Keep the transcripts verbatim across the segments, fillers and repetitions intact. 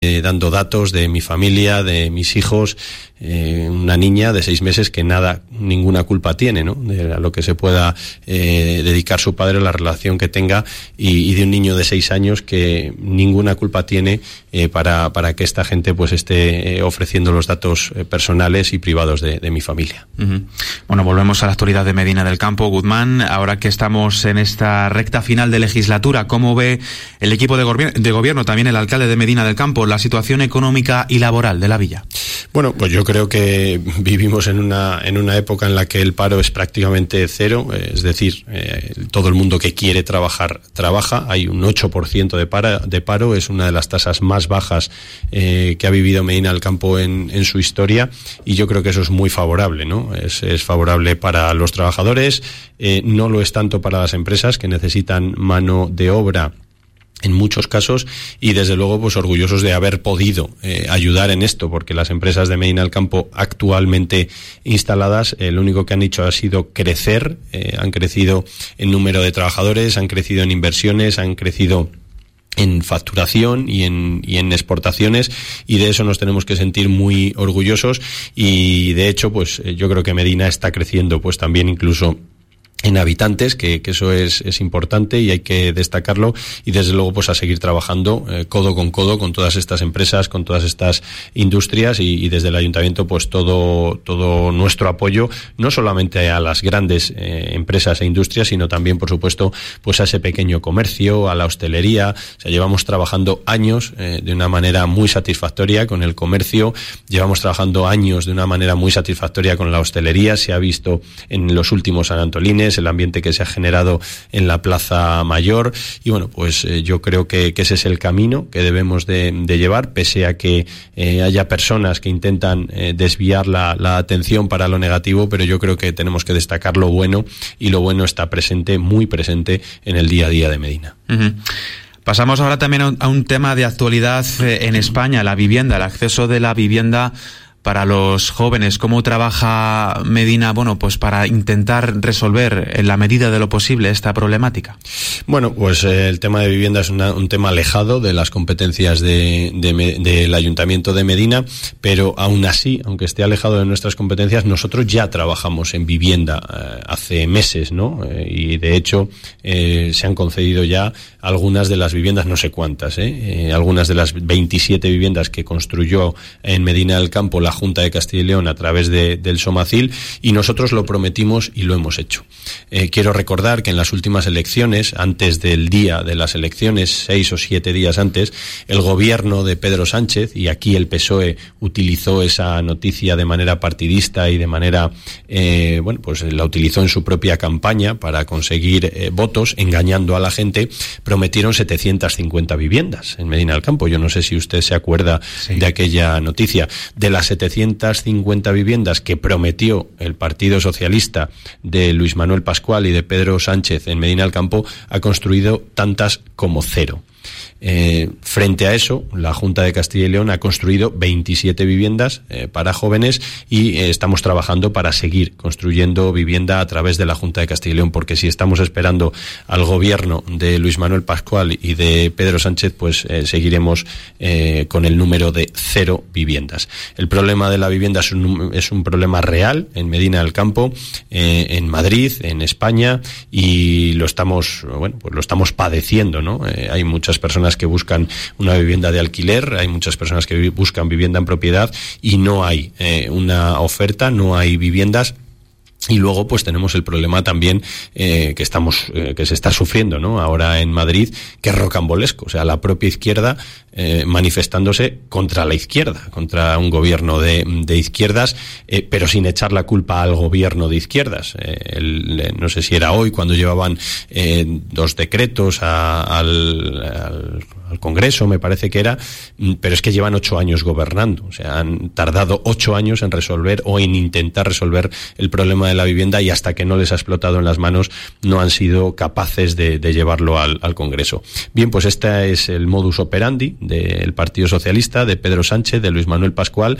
eh, dando datos de mi familia, de mis hijos, eh, una niña de seis meses que nada, ninguna culpa tiene, ¿no? De a lo que se pueda eh, dedicar su padre, la relación que tenga, y, y de un niño de seis años que ninguna culpa tiene eh, para, para que esta gente pues esté eh, ofreciendo los datos eh, personales y privados de, de mi familia. Uh-huh. Bueno, volvemos a la actualidad de Medina del Campo. Guzmán, ahora que estamos en esta recta final de legislatura, ¿cómo ve el equipo de, gobier- de gobierno, también el alcalde de Medina del Campo, la situación económica y laboral de la villa? Bueno, pues yo creo que vivimos en una en una época en la que el paro es prácticamente cero, es decir, eh, todo el mundo que quiere trabajar, trabaja. Hay un ocho por ciento de, para, de paro, es una de las tasas más bajas eh, que ha vivido Medina del Campo en, en su historia, y yo creo que eso es muy favorable, ¿no? Es, es favorable para los trabajadores, eh, no lo es tanto para las empresas que necesitan mano de obra en muchos casos, y desde luego pues orgullosos de haber podido eh, ayudar en esto, porque las empresas de Medina del Campo actualmente instaladas, eh, lo único que han hecho ha sido crecer, eh, han crecido en número de trabajadores, han crecido en inversiones, han crecido en facturación y en, y en exportaciones, y de eso nos tenemos que sentir muy orgullosos. Y de hecho pues yo creo que Medina está creciendo pues también incluso en habitantes, que, que eso es, es importante y hay que destacarlo, y desde luego pues a seguir trabajando eh, codo con codo con todas estas empresas, con todas estas industrias, y, y desde el ayuntamiento pues todo todo nuestro apoyo, no solamente a las grandes eh, empresas e industrias, sino también por supuesto pues a ese pequeño comercio, a la hostelería. O sea, llevamos trabajando años eh, de una manera muy satisfactoria con el comercio, llevamos trabajando años de una manera muy satisfactoria con la hostelería. Se ha visto en los últimos San Antolines el ambiente que se ha generado en la Plaza Mayor, y bueno, pues eh, yo creo que, que ese es el camino que debemos de, de llevar, pese a que eh, haya personas que intentan eh, desviar la, la atención para lo negativo, pero yo creo que tenemos que destacar lo bueno, y lo bueno está presente, muy presente en el día a día de Medina. Uh-huh. Pasamos ahora también a un tema de actualidad en España, la vivienda, el acceso de la vivienda para los jóvenes. ¿Cómo trabaja Medina, bueno, pues para intentar resolver en la medida de lo posible esta problemática? Bueno, pues eh, el tema de vivienda es una, un tema alejado de las competencias de, de, de, del Ayuntamiento de Medina, pero aún así, aunque esté alejado de nuestras competencias, nosotros ya trabajamos en vivienda eh, hace meses, ¿no? Eh, y de hecho eh, se han concedido ya algunas de las viviendas, no sé cuántas, ¿eh? Eh, algunas de las veintisiete viviendas que construyó en Medina del Campo la Junta de Castilla y León a través de, del Somacil, y nosotros lo prometimos y lo hemos hecho. Eh, quiero recordar que en las últimas elecciones, antes del día de las elecciones, seis o siete días antes, el gobierno de Pedro Sánchez, y aquí el P S O E utilizó esa noticia de manera partidista y de manera, eh, bueno, pues la utilizó en su propia campaña para conseguir eh, votos, engañando a la gente, prometieron setecientas cincuenta viviendas en Medina del Campo. Yo no sé si usted se acuerda sí. de aquella noticia. De las setecientas cincuenta viviendas que prometió el Partido Socialista de Luis Manuel Pascual y de Pedro Sánchez en Medina del Campo, ha construido tantas como cero. Eh, frente a eso, la Junta de Castilla y León ha construido veintisiete viviendas eh, para jóvenes, y eh, estamos trabajando para seguir construyendo vivienda a través de la Junta de Castilla y León, porque si estamos esperando al gobierno de Luis Manuel Pascual y de Pedro Sánchez, pues eh, seguiremos eh, con el número de cero viviendas. El problema de la vivienda es un, es un problema real en Medina del Campo, eh, en Madrid, en España, y lo estamos, bueno, pues lo estamos padeciendo, ¿no? Eh, hay muchas personas que buscan una vivienda de alquiler, hay muchas personas que buscan vivienda en propiedad, y no hay eh, una oferta, no hay viviendas. Y luego pues tenemos el problema también eh, que estamos eh, que se está sufriendo, ¿no? Ahora en Madrid, que es rocambolesco, o sea, la propia izquierda eh, manifestándose contra la izquierda, contra un gobierno de, de izquierdas, eh, pero sin echar la culpa al gobierno de izquierdas. Eh, el, no sé si era hoy cuando llevaban eh, dos decretos a, al, al al Congreso, me parece que era, pero es que llevan ocho años gobernando, o sea, han tardado ocho años en resolver o en intentar resolver el problema de la vivienda, y hasta que no les ha explotado en las manos no han sido capaces de, de llevarlo al, al Congreso. Bien, pues este es el modus operandi del Partido Socialista, de Pedro Sánchez, de Luis Manuel Pascual,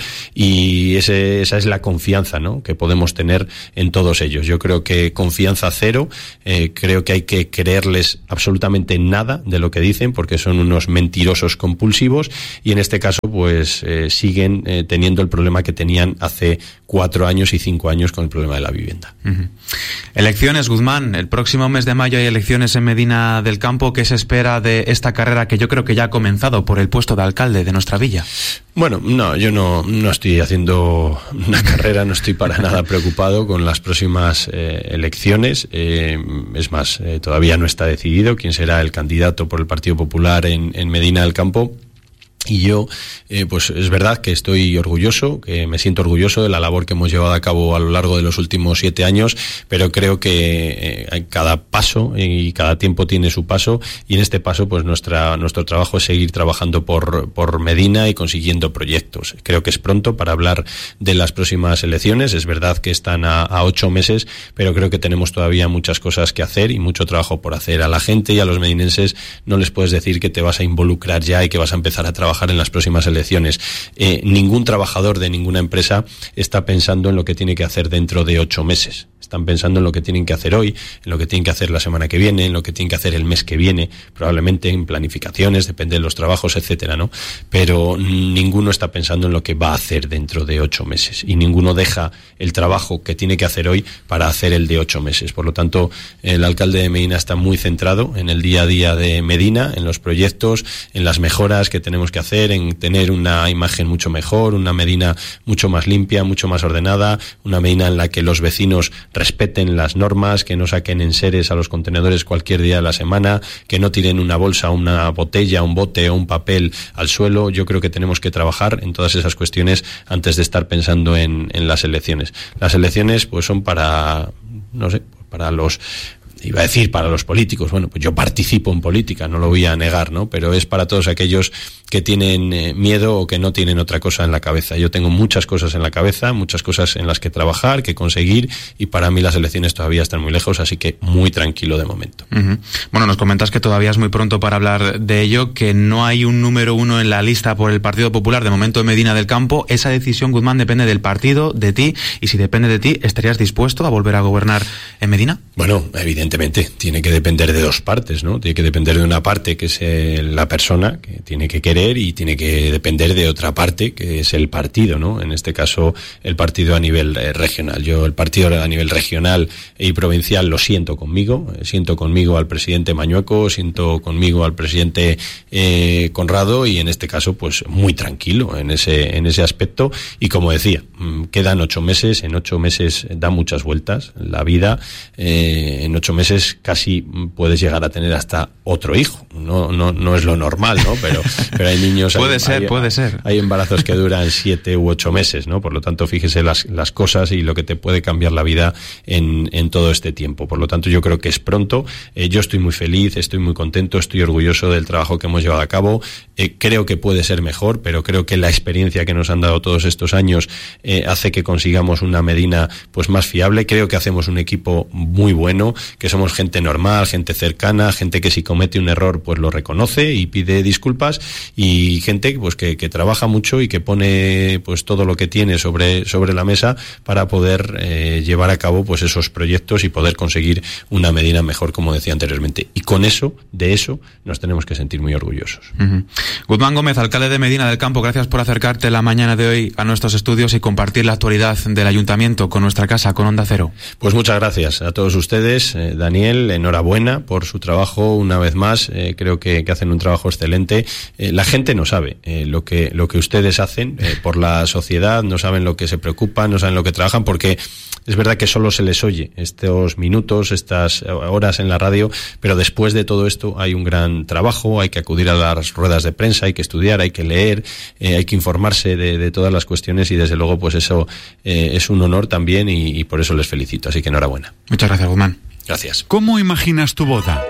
y ese, esa es la confianza, ¿no?, que podemos tener en todos ellos. Yo creo que confianza cero, eh, creo que hay que creerles absolutamente nada de lo que dicen, porque son unos mentirosos compulsivos, y en este caso pues eh, siguen eh, teniendo el problema que tenían hace cuatro años y cinco años con el problema de la vivienda. Uh-huh. Elecciones, Guzmán, el próximo mes de mayo hay elecciones en Medina del Campo. ¿Qué se espera de esta carrera que yo creo que ya ha comenzado por el puesto de alcalde de nuestra villa? Bueno, no, yo no, no estoy haciendo una carrera, no estoy para nada preocupado con las próximas eh, elecciones. Eh, es más, eh, todavía no está decidido quién será el candidato por el Partido Popular en, en Medina del Campo. Y yo, eh, pues es verdad que estoy orgulloso, que me siento orgulloso de la labor que hemos llevado a cabo a lo largo de los últimos siete años, pero creo que eh, cada paso y cada tiempo tiene su paso, y en este paso pues nuestra nuestro trabajo es seguir trabajando por, por Medina y consiguiendo proyectos. Creo que es pronto para hablar de las próximas elecciones, es verdad que están a, a ocho meses, pero creo que tenemos todavía muchas cosas que hacer y mucho trabajo por hacer. A la gente y a los medinenses no les puedes decir que te vas a involucrar ya y que vas a empezar a trabajar en las próximas elecciones. Eh, ningún trabajador de ninguna empresa está pensando en lo que tiene que hacer dentro de ocho meses. Están pensando en lo que tienen que hacer hoy, en lo que tienen que hacer la semana que viene, en lo que tienen que hacer el mes que viene, probablemente en planificaciones, depende de los trabajos, etcétera, ¿no? Pero ninguno está pensando en lo que va a hacer dentro de ocho meses, y ninguno deja el trabajo que tiene que hacer hoy para hacer el de ocho meses. Por lo tanto, el alcalde de Medina está muy centrado en el día a día de Medina, en los proyectos, en las mejoras que tenemos que hacer, en tener una imagen mucho mejor, una Medina mucho más limpia, mucho más ordenada, una Medina en la que los vecinos respeten las normas, que no saquen enseres a los contenedores cualquier día de la semana, que no tiren una bolsa, una botella, un bote o un papel al suelo. Yo creo que tenemos que trabajar en todas esas cuestiones antes de estar pensando en, en las elecciones. Las elecciones pues son para, no sé, para los... Iba a decir para los políticos, bueno, pues yo participo en política, no lo voy a negar, ¿no? Pero es para todos aquellos que tienen eh, miedo o que no tienen otra cosa en la cabeza. Yo tengo muchas cosas en la cabeza, muchas cosas en las que trabajar, que conseguir, y para mí las elecciones todavía están muy lejos, así que muy tranquilo de momento. Uh-huh. Bueno, nos comentas que todavía es muy pronto para hablar de ello, que no hay un número uno en la lista por el Partido Popular, de momento en Medina del Campo. Esa decisión, Guzmán, depende del partido, de ti, y si depende de ti, ¿estarías dispuesto a volver a gobernar en Medina? Bueno, evidentemente. Tiene que depender de dos partes, ¿no? Tiene que depender de una parte, que es eh, la persona, que tiene que querer, y tiene que depender de otra parte, que es el partido, ¿no? En este caso, el partido a nivel eh, regional. Yo el partido a nivel regional y provincial lo siento conmigo, eh, siento conmigo al presidente Mañueco, siento conmigo al presidente eh, Conrado, y en este caso, pues muy tranquilo en ese en ese aspecto. Y como decía, mmm, quedan ocho meses, en ocho meses da muchas vueltas la vida, eh, en ocho meses casi puedes llegar a tener hasta otro hijo. No, no, no es lo normal, ¿no? Pero, pero hay niños... puede hay, ser, hay, puede ser. Hay embarazos que duran siete u ocho meses, ¿no? Por lo tanto, fíjese las, las cosas y lo que te puede cambiar la vida en, en todo este tiempo. Por lo tanto, yo creo que es pronto. Eh, yo estoy muy feliz, estoy muy contento, estoy orgulloso del trabajo que hemos llevado a cabo. Eh, creo que puede ser mejor, pero creo que la experiencia que nos han dado todos estos años eh, hace que consigamos una Medina pues más fiable. Creo que hacemos un equipo muy bueno, que somos gente normal, gente cercana, gente que si comete un error pues lo reconoce y pide disculpas, y gente pues que, que trabaja mucho y que pone pues todo lo que tiene sobre, sobre la mesa para poder eh, llevar a cabo pues esos proyectos y poder conseguir una Medina mejor, como decía anteriormente. Y con eso, de eso, nos tenemos que sentir muy orgullosos. Uh-huh. Guzmán Gómez, alcalde de Medina del Campo, gracias por acercarte la mañana de hoy a nuestros estudios y compartir la actualidad del Ayuntamiento con nuestra casa, con Onda Cero. Pues muchas gracias a todos ustedes, eh, Daniel, enhorabuena por su trabajo una vez más, eh, creo que, que hacen un trabajo excelente. Eh, la gente no sabe eh, lo que lo que ustedes hacen eh, por la sociedad, no saben lo que se preocupan, no saben lo que trabajan, porque es verdad que solo se les oye estos minutos, estas horas en la radio, pero después de todo esto hay un gran trabajo, hay que acudir a las ruedas de prensa, hay que estudiar, hay que leer, eh, hay que informarse de, de todas las cuestiones, y desde luego pues eso eh, es un honor también, y, y por eso les felicito, así que enhorabuena. Muchas gracias, Guzmán. Gracias. ¿Cómo imaginas tu boda?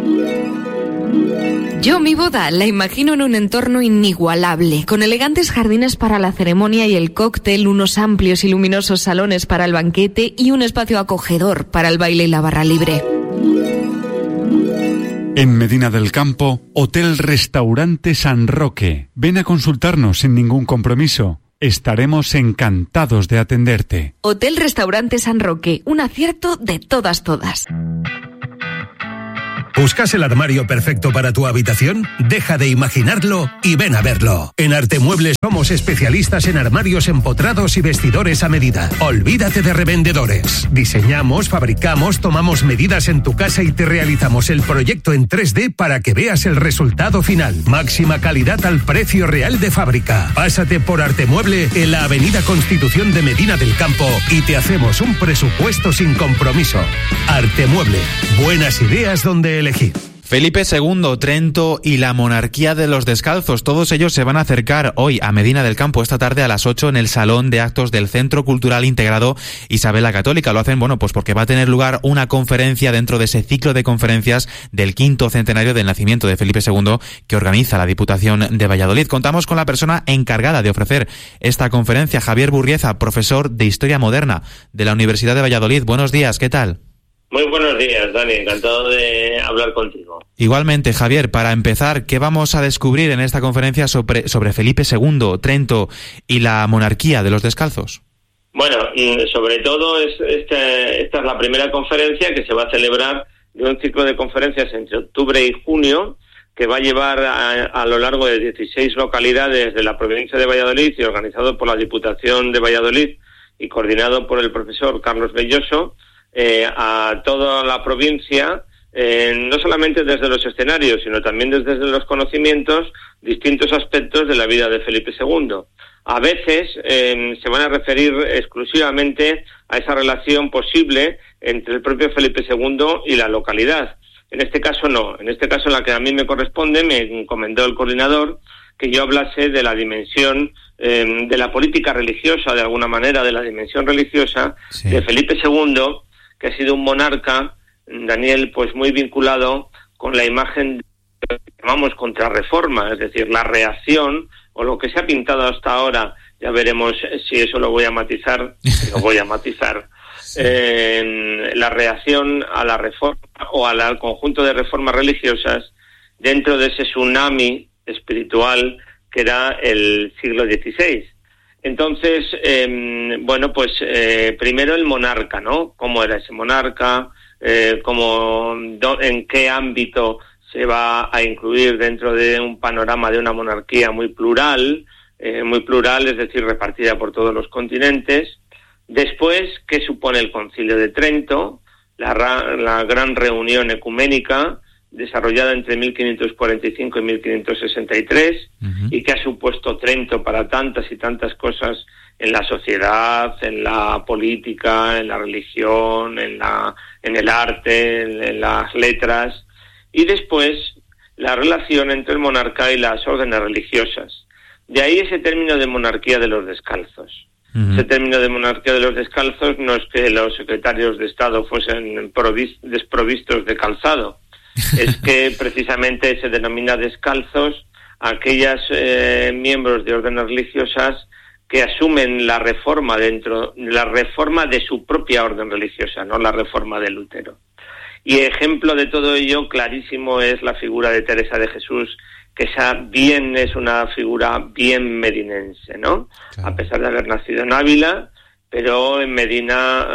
Yo mi boda la imagino en un entorno inigualable, con elegantes jardines para la ceremonia y el cóctel, unos amplios y luminosos salones para el banquete y un espacio acogedor para el baile y la barra libre. En Medina del Campo, Hotel Restaurante San Roque. Ven a consultarnos sin ningún compromiso. Estaremos encantados de atenderte. Hotel Restaurante San Roque, un acierto de todas, todas. ¿Buscas el armario perfecto para tu habitación? Deja de imaginarlo y ven a verlo. En Arte Muebles somos especialistas en armarios empotrados y vestidores a medida. Olvídate de revendedores. Diseñamos, fabricamos, tomamos medidas en tu casa y te realizamos el proyecto en tres D para que veas el resultado final. Máxima calidad al precio real de fábrica. Pásate por Arte Mueble en la Avenida Constitución de Medina del Campo y te hacemos un presupuesto sin compromiso. Arte Mueble. Buenas ideas donde elegir. Felipe segundo, Trento y la monarquía de los descalzos. Todos ellos se van a acercar hoy a Medina del Campo esta tarde a las ocho en el Salón de Actos del Centro Cultural Integrado Isabel la Católica. Lo hacen, bueno, pues porque va a tener lugar una conferencia dentro de ese ciclo de conferencias del quinto centenario del nacimiento de Felipe segundo que organiza la Diputación de Valladolid. Contamos con la persona encargada de ofrecer esta conferencia, Javier Burrieza, profesor de Historia Moderna de la Universidad de Valladolid. Buenos días, ¿qué tal? Muy buenos días, Dani. Encantado de hablar contigo. Igualmente, Javier, para empezar, ¿qué vamos a descubrir en esta conferencia sobre, sobre Felipe segundo, Trento y la monarquía de los descalzos? Bueno, sobre todo es este, esta es la primera conferencia que se va a celebrar de un ciclo de conferencias entre octubre y junio que va a llevar a, a lo largo de dieciséis localidades de la provincia de Valladolid y organizado por la Diputación de Valladolid y coordinado por el profesor Carlos Belloso. Eh, a toda la provincia, eh, no solamente desde los escenarios, sino también desde los conocimientos, distintos aspectos de la vida de Felipe segundo. A veces eh, se van a referir exclusivamente a esa relación posible entre el propio Felipe segundo y la localidad. En este caso no, en este caso la que a mí me corresponde, me encomendó el coordinador, que yo hablase de la dimensión eh, de la política religiosa, de alguna manera, de la dimensión religiosa sí. de Felipe segundo, que ha sido un monarca, Daniel, pues muy vinculado con la imagen que llamamos contrarreforma, es decir, la reacción, o lo que se ha pintado hasta ahora, ya veremos si eso lo voy a matizar, lo voy a matizar, sí. eh, la reacción a la reforma, o al, al conjunto de reformas religiosas, dentro de ese tsunami espiritual que era el siglo dieciséis. Entonces, eh, bueno, pues eh, primero el monarca, ¿no? ¿Cómo era ese monarca? Eh, cómo, do, ¿En qué ámbito se va a incluir dentro de un panorama de una monarquía muy plural? Eh, muy plural, es decir, repartida por todos los continentes. Después, ¿qué supone el Concilio de Trento? La, la gran reunión ecuménica desarrollada entre mil quinientos cuarenta y cinco y mil quinientos sesenta y tres, uh-huh. y que ha supuesto Trento para tantas y tantas cosas en la sociedad, en la política, en la religión, en la en el arte, en, en las letras, y después la relación entre el monarca y las órdenes religiosas. De ahí ese término de monarquía de los descalzos. Uh-huh. Ese término de monarquía de los descalzos no es que los secretarios de Estado fuesen provis- desprovistos de calzado, es que precisamente se denomina descalzos a aquellas eh, miembros de órdenes religiosas que asumen la reforma dentro, la reforma de su propia orden religiosa, no la reforma de Lutero. Y ejemplo de todo ello clarísimo es la figura de Teresa de Jesús, que esa bien es una figura bien medinense, ¿no? Claro. A pesar de haber nacido en Ávila, pero en Medina,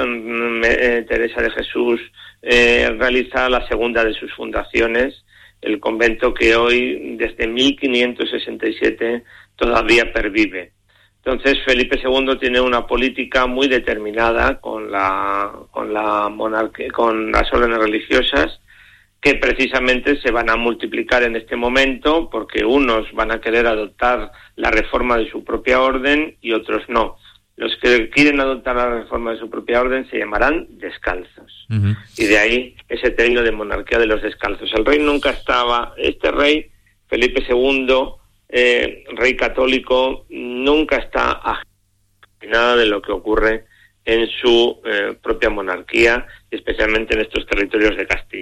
eh, Teresa de Jesús eh, realiza la segunda de sus fundaciones, el convento que hoy, desde mil quinientos sesenta y siete, todavía pervive. Entonces, Felipe segundo tiene una política muy determinada con la con la monarquía, con las órdenes religiosas, que precisamente se van a multiplicar en este momento, porque unos van a querer adoptar la reforma de su propia orden y otros no. Los que quieren adoptar la reforma de su propia orden se llamarán descalzos. Uh-huh. Y de ahí ese término de monarquía de los descalzos. El rey nunca estaba, este rey, Felipe segundo, eh, rey católico, nunca está ajeno a nada de lo que ocurre en su eh, propia monarquía, especialmente en estos territorios de Castilla.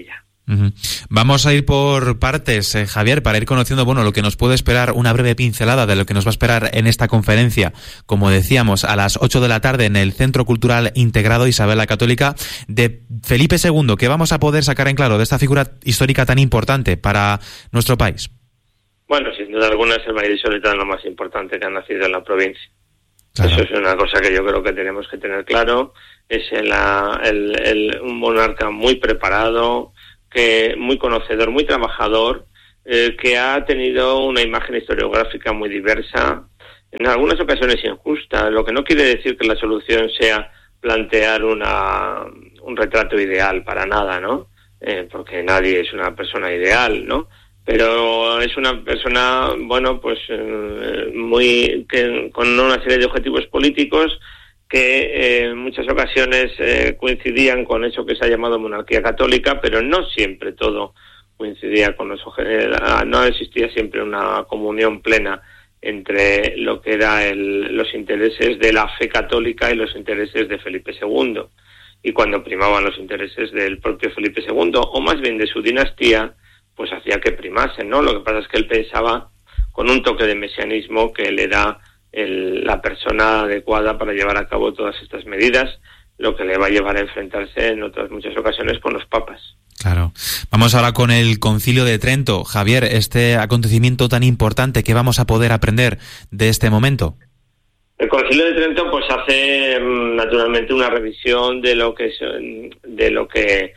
Uh-huh. Vamos a ir por partes, eh, Javier, para ir conociendo, bueno, lo que nos puede esperar, una breve pincelada de lo que nos va a esperar en esta conferencia, como decíamos, a las ocho de la tarde en el Centro Cultural Integrado Isabel la Católica de Felipe segundo. ¿Qué vamos a poder sacar en claro de esta figura histórica tan importante para nuestro país? Bueno, sin duda alguna es el mayor solitario lo más importante que ha nacido en la provincia. Claro. Eso es una cosa que yo creo que tenemos que tener claro. Es el, el, el, un monarca muy preparado, que muy conocedor, muy trabajador, eh, que ha tenido una imagen historiográfica muy diversa, en algunas ocasiones injusta, lo que no quiere decir que la solución sea plantear una, un retrato ideal, para nada, ¿no? Eh, porque nadie es una persona ideal, ¿no? Pero es una persona, bueno, pues eh, muy que, con una serie de objetivos políticos que eh, en muchas ocasiones eh, coincidían con eso que se ha llamado monarquía católica, pero no siempre todo coincidía con eso. No existía siempre una comunión plena entre lo que eran el, los intereses de la fe católica y los intereses de Felipe segundo. Y cuando primaban los intereses del propio Felipe segundo, o más bien de su dinastía, pues hacía que primasen, ¿no? Lo que pasa es que él pensaba con un toque de mesianismo que él era El, la persona adecuada para llevar a cabo todas estas medidas, lo que le va a llevar a enfrentarse en otras muchas ocasiones con los papas. Claro. Vamos ahora con el Concilio de Trento. Javier, este acontecimiento tan importante, ¿qué vamos a poder aprender de este momento? El Concilio de Trento pues hace naturalmente una revisión de lo que es, de lo que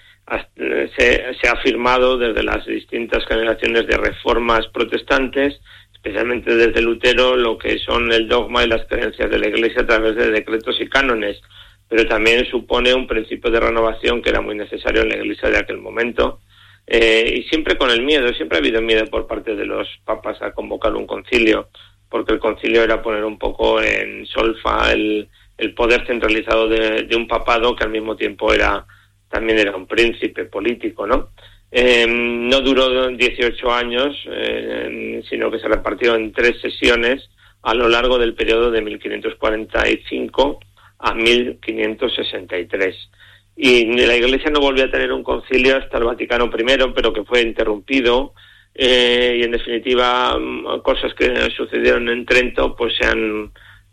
se, se ha afirmado desde las distintas generaciones de reformas protestantes, especialmente desde Lutero, lo que son el dogma y las creencias de la Iglesia a través de decretos y cánones, pero también supone un principio de renovación que era muy necesario en la Iglesia de aquel momento, eh, y siempre con el miedo, siempre ha habido miedo por parte de los papas a convocar un concilio, porque el concilio era poner un poco en solfa el, el poder centralizado de, de un papado que al mismo tiempo era también era un príncipe político, ¿no? Eh, no duró dieciocho años, eh, sino que se repartió en tres sesiones a lo largo del periodo de mil quinientos cuarenta y cinco a mil quinientos sesenta y tres. Y la Iglesia no volvió a tener un concilio hasta el Vaticano primero, pero que fue interrumpido, eh, y en definitiva cosas que sucedieron en Trento pues se han,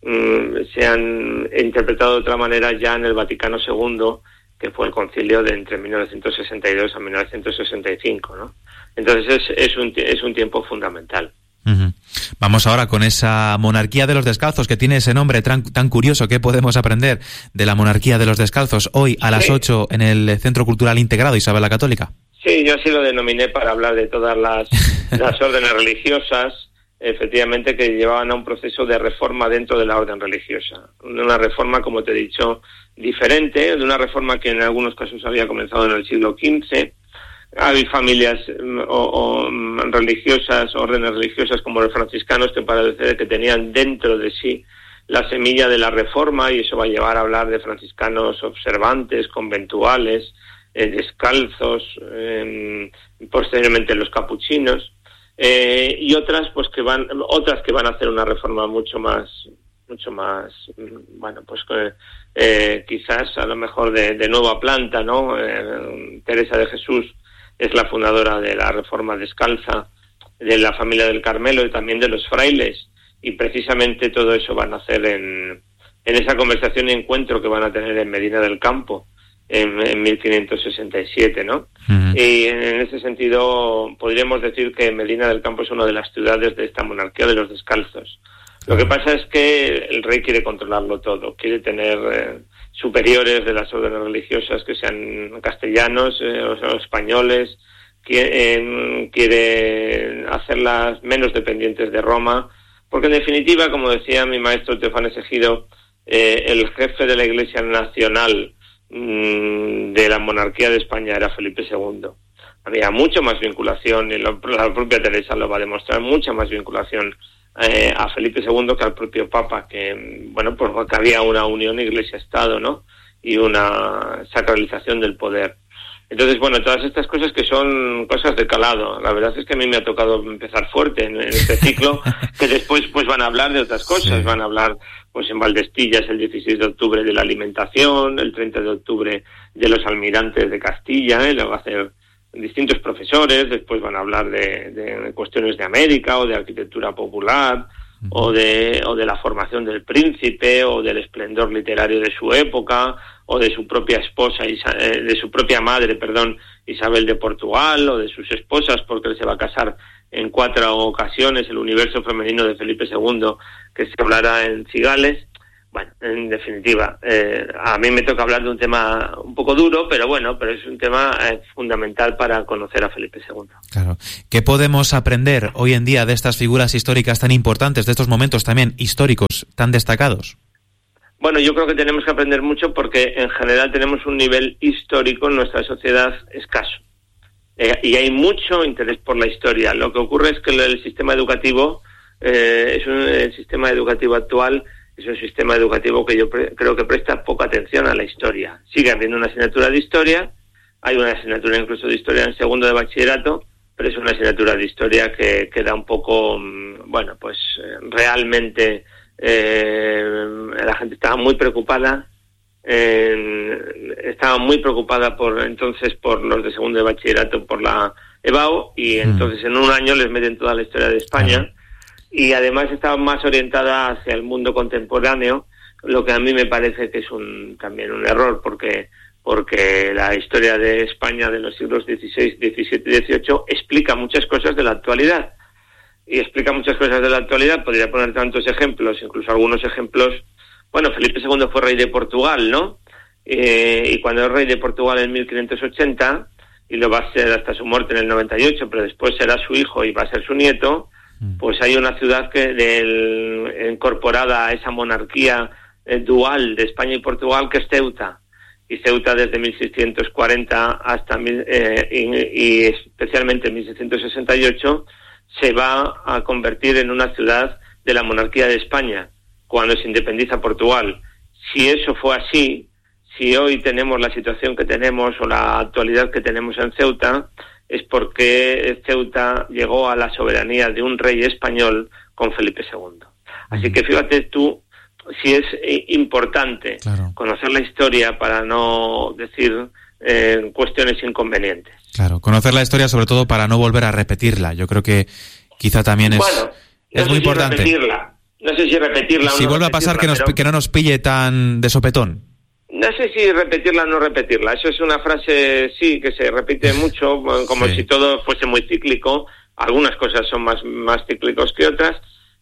mm, se han interpretado de otra manera ya en el Vaticano segundo, que fue el concilio de entre mil novecientos sesenta y dos a mil novecientos sesenta y cinco, ¿no? Entonces es, es, un, es un tiempo fundamental. Uh-huh. Vamos ahora con esa monarquía de los descalzos, que tiene ese nombre tan, tan curioso. ¿Qué podemos aprender de la monarquía de los descalzos hoy a las sí. ocho en el Centro Cultural Integrado Isabel la Católica? Sí, yo así lo denominé para hablar de todas las, las órdenes religiosas, efectivamente, que llevaban a un proceso de reforma dentro de la orden religiosa. Una reforma, como te he dicho, diferente, de una reforma que en algunos casos había comenzado en el siglo quince. Hay familias o, o religiosas, órdenes religiosas como los franciscanos, que parece que tenían dentro de sí la semilla de la reforma, y eso va a llevar a hablar de franciscanos observantes, conventuales, eh, descalzos, eh, posteriormente los capuchinos. Eh, y otras pues que van otras que van a hacer una reforma mucho más mucho más bueno pues eh, quizás a lo mejor de, de nueva planta, ¿no? Eh, Teresa de Jesús es la fundadora de la Reforma Descalza, de la familia del Carmelo y también de los frailes, y precisamente todo eso van a hacer en en esa conversación y encuentro que van a tener en Medina del Campo en, en mil quinientos sesenta y siete, ¿no? Uh-huh. Y en ese sentido podríamos decir que Medina del Campo es una de las ciudades de esta monarquía de los descalzos. Lo que pasa es que el rey quiere controlarlo todo, quiere tener eh, superiores de las órdenes religiosas que sean castellanos eh, o, o españoles, quiere, eh, quiere hacerlas menos dependientes de Roma, porque en definitiva, como decía mi maestro Teófanes Ejido, eh, el jefe de la Iglesia Nacional de la monarquía de España era Felipe segundo. Había mucha más vinculación, y la propia Teresa lo va a demostrar, mucha más vinculación eh, a Felipe segundo que al propio Papa, que bueno, pues que había una unión Iglesia-Estado, ¿no? Y una sacralización del poder. Entonces, bueno, todas estas cosas que son cosas de calado. La verdad es que a mí me ha tocado empezar fuerte en, en este ciclo, que después pues van a hablar de otras cosas. Sí. Van a hablar pues en Valdestillas el dieciséis de octubre de la alimentación, el treinta de octubre de los almirantes de Castilla, ¿eh? Lo va a hacer distintos profesores, después van a hablar de, de cuestiones de América o de arquitectura popular, uh-huh. o de o de la formación del príncipe o del esplendor literario de su época o de su propia esposa, de su propia madre, perdón, Isabel de Portugal, o de sus esposas, porque él se va a casar en cuatro ocasiones, el universo femenino de Felipe segundo, que se hablará en Cigales. Bueno, en definitiva, eh, a mí me toca hablar de un tema un poco duro, pero bueno, pero es un tema eh, fundamental para conocer a Felipe segundo. Claro. ¿Qué podemos aprender hoy en día de estas figuras históricas tan importantes, de estos momentos también históricos tan destacados? Bueno, yo creo que tenemos que aprender mucho porque en general tenemos un nivel histórico en nuestra sociedad escaso. Eh, y hay mucho interés por la historia. Lo que ocurre es que el sistema educativo, eh, es un, el sistema educativo actual es un sistema educativo que yo pre- creo que presta poca atención a la historia. Sigue habiendo una asignatura de historia, hay una asignatura incluso de historia en segundo de bachillerato, pero es una asignatura de historia que queda un poco, bueno, pues realmente eh, la gente estaba muy preocupada, eh, estaba muy preocupada por entonces por los de segundo de bachillerato, por la EBAU, y entonces en un año les meten toda la historia de España. Y además estaba más orientada hacia el mundo contemporáneo, lo que a mí me parece que es un también un error, porque porque la historia de España de los siglos dieciséis, diecisiete y dieciocho explica muchas cosas de la actualidad. Y explica muchas cosas de la actualidad, podría poner tantos ejemplos, incluso algunos ejemplos. Bueno, Felipe segundo fue rey de Portugal, ¿no? Eh, y cuando es rey de Portugal en mil quinientos ochenta, y lo va a ser hasta su muerte en el noventa y ocho, pero después será su hijo y va a ser su nieto, pues hay una ciudad que del, incorporada a esa monarquía eh, dual de España y Portugal, que es Ceuta. Y Ceuta desde mil seiscientos cuarenta hasta mil, eh, y, y especialmente en mil seiscientos sesenta y ocho se va a convertir en una ciudad de la monarquía de España cuando se independiza Portugal. Si eso fue así, si hoy tenemos la situación que tenemos o la actualidad que tenemos en Ceuta, es porque Ceuta llegó a la soberanía de un rey español con Felipe segundo. Así que fíjate tú si es importante claro. conocer la historia para no decir eh, cuestiones inconvenientes. Claro, conocer la historia sobre todo para no volver a repetirla. Yo creo que quizá también es, bueno, es no muy sé importante. Si repetirla. No sé si repetirla o si no vuelve a pasar que, nos, pero... que no nos pille tan de sopetón. No sé si repetirla o no repetirla. Eso es una frase, sí, que se repite mucho, como sí. si todo fuese muy cíclico. Algunas cosas son más, más cíclicos que otras,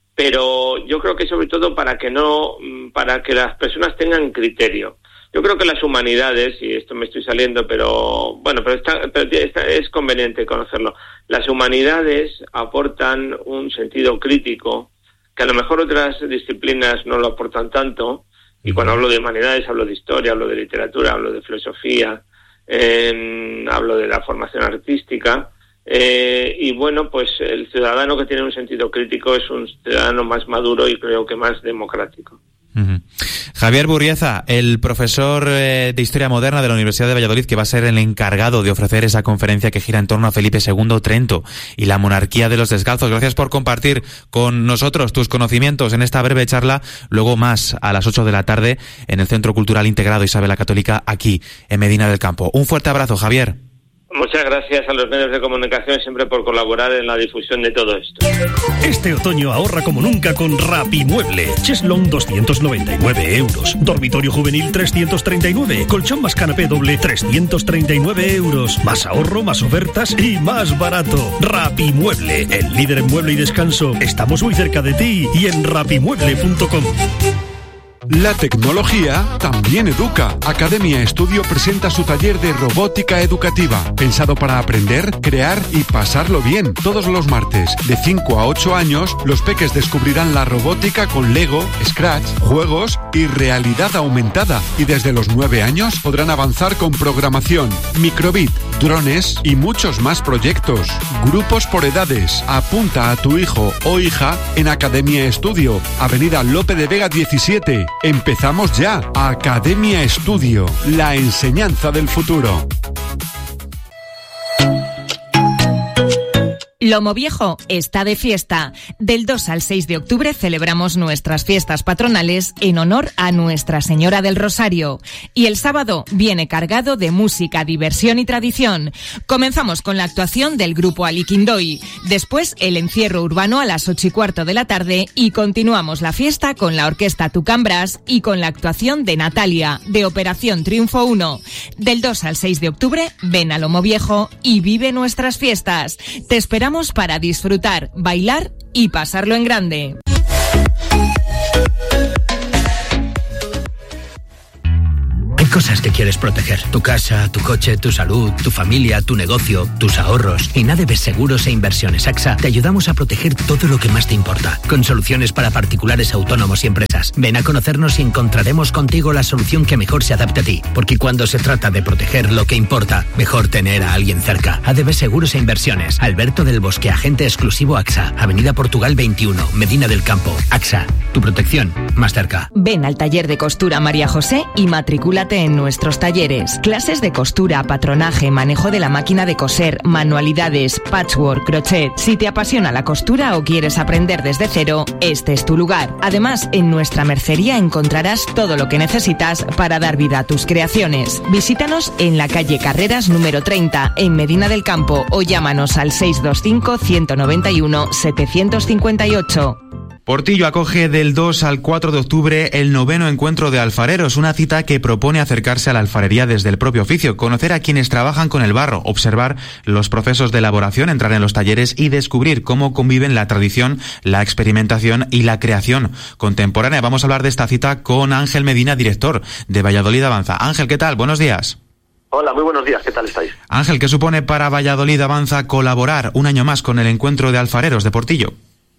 pero yo creo que sobre todo para que no, para que las personas tengan criterio. Yo creo que las humanidades, y esto me estoy saliendo, pero bueno, pero, está, pero está, es conveniente conocerlo. Las humanidades aportan un sentido crítico que a lo mejor otras disciplinas no lo aportan tanto. Y cuando hablo de humanidades, hablo de historia, hablo de literatura, hablo de filosofía, eh, hablo de la formación artística. Eh, y bueno, pues el ciudadano que tiene un sentido crítico es un ciudadano más maduro y creo que más democrático. Uh-huh. Javier Burrieza, el profesor eh, de Historia Moderna de la Universidad de Valladolid, que va a ser el encargado de ofrecer esa conferencia que gira en torno a Felipe segundo, Trento y la monarquía de los descalzos. Gracias por compartir con nosotros tus conocimientos en esta breve charla. Luego más a las ocho de la tarde en el Centro Cultural Integrado Isabel la Católica, aquí en Medina del Campo. Un fuerte abrazo, Javier. Muchas gracias a los medios de comunicación siempre por colaborar en la difusión de todo esto. Este otoño ahorra como nunca con Rapimueble. Cheslong doscientos noventa y nueve euros. Dormitorio juvenil trescientos treinta y nueve. Colchón más canapé doble trescientos treinta y nueve euros. Más ahorro, más ofertas y más barato. Rapimueble, el líder en mueble y descanso. Estamos muy cerca de ti y en rapimueble punto com. La tecnología también educa. Academia Estudio presenta su taller de robótica educativa, pensado para aprender, crear y pasarlo bien. Todos los martes, de cinco a ocho años, los peques descubrirán la robótica con Lego, Scratch, juegos y realidad aumentada. Y desde los nueve años podrán avanzar con programación, microbit, drones y muchos más proyectos. Grupos por edades. Apunta a tu hijo o hija en Academia Estudio, Avenida Lope de Vega diecisiete. Empezamos ya. Academia Estudio, la enseñanza del futuro. Lomo Viejo está de fiesta. Del dos al seis de octubre celebramos nuestras fiestas patronales en honor a Nuestra Señora del Rosario. Y el sábado viene cargado de música, diversión y tradición. Comenzamos con la actuación del grupo Aliquindoi. Después el encierro urbano a las ocho y cuarto de la tarde y continuamos la fiesta con la orquesta Tucambras y con la actuación de Natalia, de Operación Triunfo uno. Del dos al seis de octubre ven a Lomo Viejo y vive nuestras fiestas. Te esperamos para disfrutar, bailar y pasarlo en grande. Hay cosas que quieres proteger. Tu casa, tu coche, tu salud, tu familia, tu negocio, tus ahorros. En A D B Seguros e Inversiones AXA te ayudamos a proteger todo lo que más te importa. Con soluciones para particulares, autónomos y empresas. Ven a conocernos y encontraremos contigo la solución que mejor se adapte a ti. Porque cuando se trata de proteger lo que importa, mejor tener a alguien cerca. A D B Seguros e Inversiones. Alberto del Bosque, agente exclusivo AXA. Avenida Portugal veintiuno, Medina del Campo. AXA, tu protección más cerca. Ven al taller de costura María José y matricúlate en nuestros talleres. Clases de costura, patronaje, manejo de la máquina de coser, manualidades, patchwork, crochet. Si te apasiona la costura o quieres aprender desde cero, este es tu lugar. Además, en nuestra mercería encontrarás todo lo que necesitas para dar vida a tus creaciones. Visítanos en la calle Carreras número treinta, en Medina del Campo, o llámanos al seis dos cinco, ciento noventa y uno, setecientos cincuenta y ocho. Portillo acoge del dos al cuatro de octubre el noveno encuentro de alfareros, una cita que propone acercarse a la alfarería desde el propio oficio, conocer a quienes trabajan con el barro, observar los procesos de elaboración, entrar en los talleres y descubrir cómo conviven la tradición, la experimentación y la creación contemporánea. Vamos a hablar de esta cita con Ángel Medina, director de Valladolid Avanza. Ángel, ¿qué tal? Buenos días. Hola, muy buenos días. ¿Qué tal estáis? Ángel, ¿qué supone para Valladolid Avanza colaborar un año más con el encuentro de alfareros de Portillo?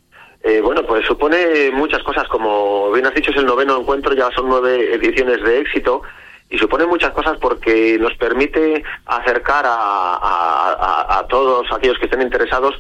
Eh, bueno, pues supone muchas cosas. Como bien has dicho, es el noveno encuentro, ya son nueve ediciones de éxito, y supone muchas cosas porque nos permite acercar a, a, a, a todos aquellos que estén interesados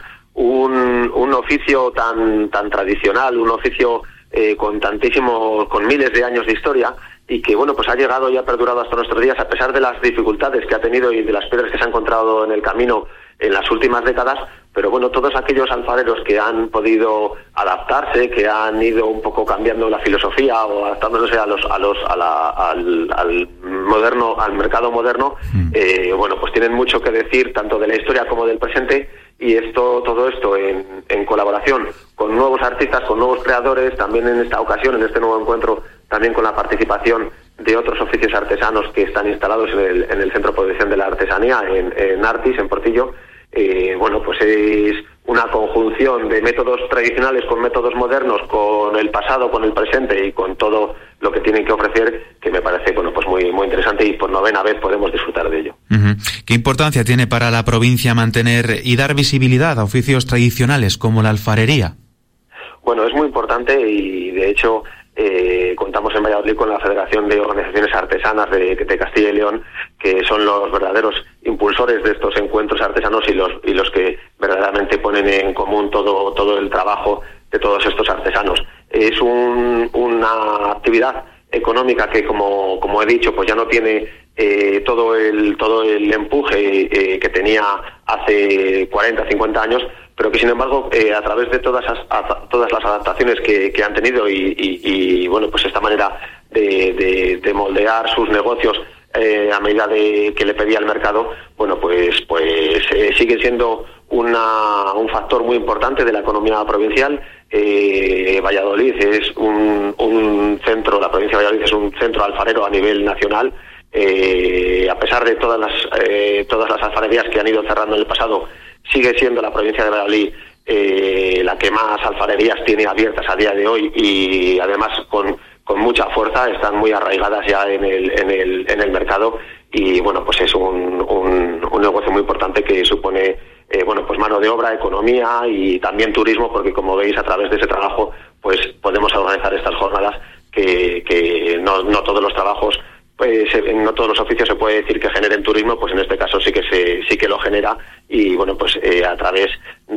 un, un oficio tan tan tradicional, un oficio eh, con tantísimos, con miles de años de historia, y que bueno, pues ha llegado y ha perdurado hasta nuestros días, a pesar de las dificultades que ha tenido y de las piedras que se ha encontrado en el camino en las últimas décadas. Pero bueno, todos aquellos alfareros que han podido adaptarse, que han ido un poco cambiando la filosofía o adaptándose a los a los a la, al, al moderno al mercado moderno, mm. eh, bueno, pues tienen mucho que decir tanto de la historia como del presente, y esto todo esto en, en colaboración con nuevos artistas, con nuevos creadores, también en esta ocasión, en este nuevo encuentro, también con la participación de otros oficios artesanos que están instalados en el, en el Centro de Producción de la Artesanía, en, en Artis, en Portillo. Eh, bueno, pues es una conjunción de métodos tradicionales con métodos modernos, con el pasado, con el presente y con todo lo que tienen que ofrecer, que me parece bueno pues muy muy interesante, y por novena vez podemos disfrutar de ello. Uh-huh. ¿Qué importancia tiene para la provincia mantener y dar visibilidad a oficios tradicionales como la alfarería? Bueno, es muy importante, y de hecho Eh, contamos en Valladolid con la Federación de Organizaciones Artesanas de, de Castilla y León, que son los verdaderos impulsores de estos encuentros artesanos y los y los que verdaderamente ponen en común todo todo el trabajo de todos estos artesanos. Es un, una actividad económica que, como como he dicho, pues ya no tiene eh, todo el todo el empuje eh, que tenía hace cuarenta, cincuenta años, pero que sin embargo eh, a través de todas las, a, todas las adaptaciones que, que han tenido y, y, y bueno, pues esta manera de, de, de moldear sus negocios eh, a medida de que le pedía el mercado, bueno, pues pues eh, sigue siendo una, un factor muy importante de la economía provincial. Eh, Valladolid es un, un centro, la provincia de Valladolid es un centro alfarero a nivel nacional. Eh, a pesar de todas las eh, todas las alfarerías que han ido cerrando en el pasado, sigue siendo la provincia de Valladolid eh, la que más alfarerías tiene abiertas a día de hoy, y además con, con mucha fuerza, están muy arraigadas ya en el, en el, en el mercado, y bueno, pues es un, un, un negocio muy importante que supone eh, bueno, pues mano de obra, economía y también turismo, porque como veis, a través de ese trabajo pues podemos organizar estas jornadas que, que no, no todos los trabajos, pues no todos los oficios se puede decir que generen turismo, pues en este caso sí que se sí que lo genera, y bueno, pues eh, a través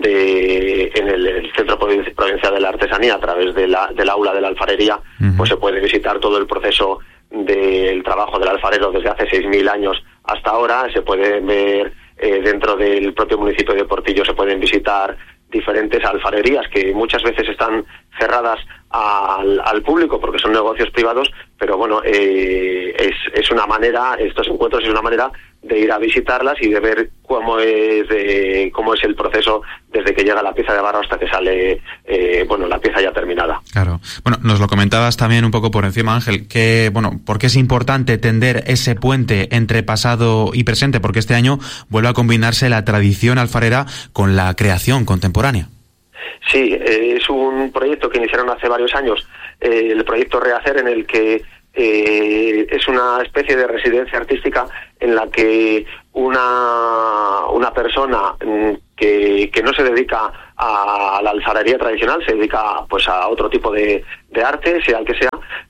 de en el, el Centro Provincial de la Artesanía, a través de la del aula de la alfarería, uh-huh. pues se puede visitar todo el proceso del trabajo del alfarero desde hace seis mil años hasta ahora. Se pueden ver eh, dentro del propio municipio de Portillo se pueden visitar diferentes alfarerías que muchas veces están cerradas al, al público porque son negocios privados, pero bueno, eh, es, es una manera, estos encuentros es una manera de ir a visitarlas y de ver cómo es de, cómo es el proceso desde que llega la pieza de barro hasta que sale eh, bueno la pieza ya terminada. Claro. Bueno, nos lo comentabas también un poco por encima, Ángel, que bueno, ¿por qué es importante tender ese puente entre pasado y presente? Porque este año vuelve a combinarse la tradición alfarera con la creación contemporánea. Sí, eh, es un proyecto que iniciaron hace varios años, eh, el proyecto Rehacer, en el que eh, es una especie de residencia artística en la que una, una persona que, que no se dedica a la alfarería tradicional, se dedica pues a otro tipo de, de arte, sea el que sea,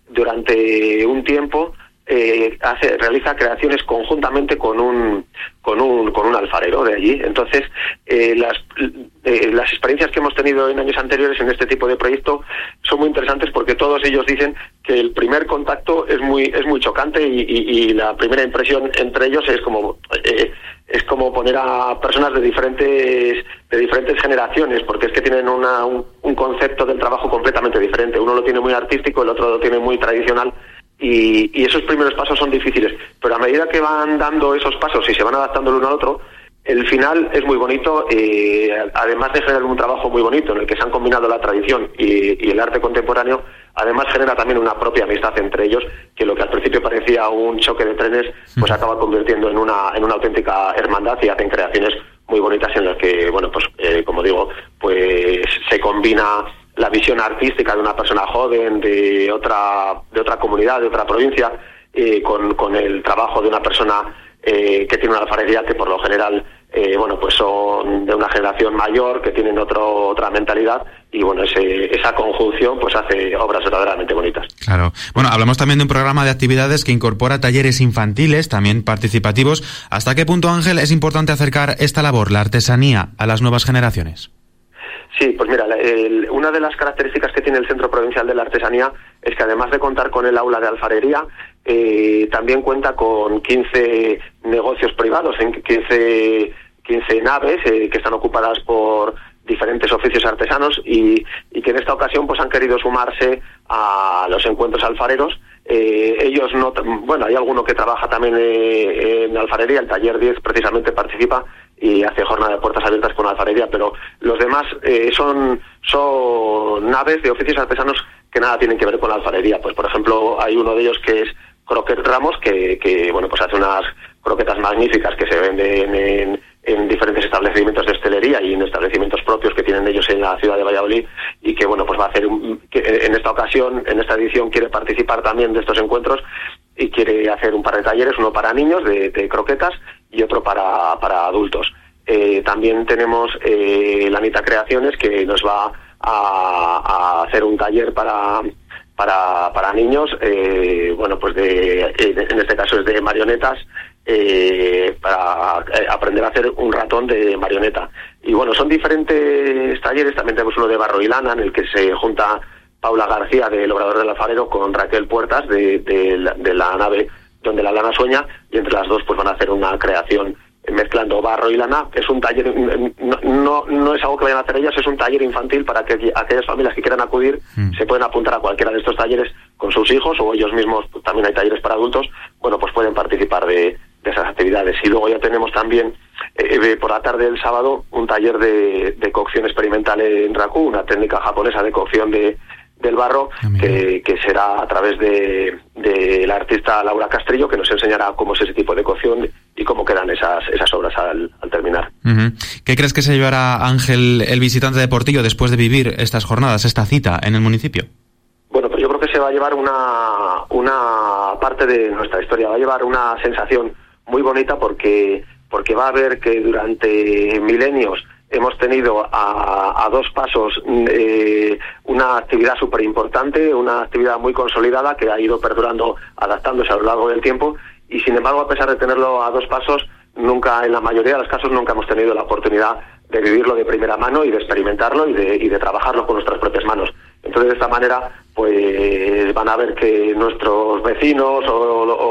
durante un tiempo eh, hace, realiza creaciones conjuntamente con un con un con un alfarero de allí. Entonces eh, las eh, las experiencias que hemos tenido en años anteriores en este tipo de proyecto son muy interesantes porque todos ellos dicen que el primer contacto es muy es muy chocante y, y, y la primera impresión entre ellos es como eh, es como poner a personas de diferentes de diferentes generaciones, porque es que tienen una, un, un concepto del trabajo completamente diferente. Uno lo tiene muy artístico, el otro lo tiene muy tradicional. Y, y esos primeros pasos son difíciles, pero a medida que van dando esos pasos y se van adaptando el uno al otro, el final es muy bonito, eh, además de generar un trabajo muy bonito en el que se han combinado la tradición y, y el arte contemporáneo, además genera también una propia amistad entre ellos, que lo que al principio parecía un choque de trenes, pues se acaba convirtiendo en una, en una auténtica hermandad y hacen creaciones muy bonitas en las que, bueno, pues eh, como digo, pues se combina la visión artística de una persona joven de otra de otra comunidad, de otra provincia, eh, con, con el trabajo de una persona eh, que tiene una alfarería que por lo general eh, bueno pues son de una generación mayor, que tienen otro, otra mentalidad, y bueno ese, esa conjunción pues hace obras verdaderamente bonitas. Claro. Bueno, hablamos también de un programa de actividades que incorpora talleres infantiles, también participativos. ¿Hasta qué punto, Ángel, es importante acercar esta labor, la artesanía, a las nuevas generaciones? Sí, pues mira, el, una de las características que tiene el Centro Provincial de la Artesanía es que además de contar con el aula de alfarería, eh, también cuenta con quince negocios privados, en quince, quince naves eh, que están ocupadas por diferentes oficios artesanos y, y que en esta ocasión pues han querido sumarse a los encuentros alfareros. Eh, ellos no, bueno, hay alguno que trabaja también eh, en alfarería, el taller diez precisamente participa y hace jornada de puertas abiertas con alfarería, pero los demás eh, son son naves de oficios artesanos que nada tienen que ver con la alfarería. Pues por ejemplo hay uno de ellos que es Croquet Ramos, que, que bueno pues hace unas croquetas magníficas que se venden en, en diferentes establecimientos de hostelería y en establecimientos propios que tienen ellos en la ciudad de Valladolid, y que bueno pues va a hacer un, que en esta ocasión, en esta edición, quiere participar también de estos encuentros y quiere hacer un par de talleres, uno para niños de, de croquetas y otro para, para adultos. Eh, también tenemos eh, Lanita Creaciones, que nos va a, a hacer un taller para para, para niños, eh, bueno pues de, en este caso es de marionetas, eh, para aprender a hacer un ratón de marioneta. Y bueno, son diferentes talleres. También tenemos uno de barro y lana, en el que se junta Paula García, del Obrador del Alfarero, con Raquel Puertas de, de, la, de la nave Donde la Lana Sueña, y entre las dos pues van a hacer una creación mezclando barro y lana. Es un taller, no, no, no es algo que vayan a hacer ellas, es un taller infantil para que aquellas familias que quieran acudir mm. se pueden apuntar a cualquiera de estos talleres con sus hijos, o ellos mismos, pues, también hay talleres para adultos, bueno pues pueden participar de, de esas actividades. Y luego ya tenemos también eh, por la tarde del sábado un taller de, de cocción experimental en raku, una técnica japonesa de cocción de del barro, que, que será a través de, de la artista Laura Castrillo, que nos enseñará cómo es ese tipo de cocción y cómo quedan esas esas obras al, al terminar. Uh-huh. ¿Qué crees que se llevará, Ángel, el visitante de Portillo, después de vivir estas jornadas, esta cita en el municipio? Bueno, pues yo creo que se va a llevar una, una parte de nuestra historia, va a llevar una sensación muy bonita, porque, porque va a ver que durante milenios hemos tenido a, a dos pasos eh, una actividad súper importante, una actividad muy consolidada que ha ido perdurando, adaptándose a lo largo del tiempo, y sin embargo, a pesar de tenerlo a dos pasos, nunca, en la mayoría de los casos, nunca hemos tenido la oportunidad de vivirlo de primera mano y de experimentarlo y de, y de trabajarlo con nuestras propias manos. Entonces, de esta manera, pues van a ver que nuestros vecinos o, o, o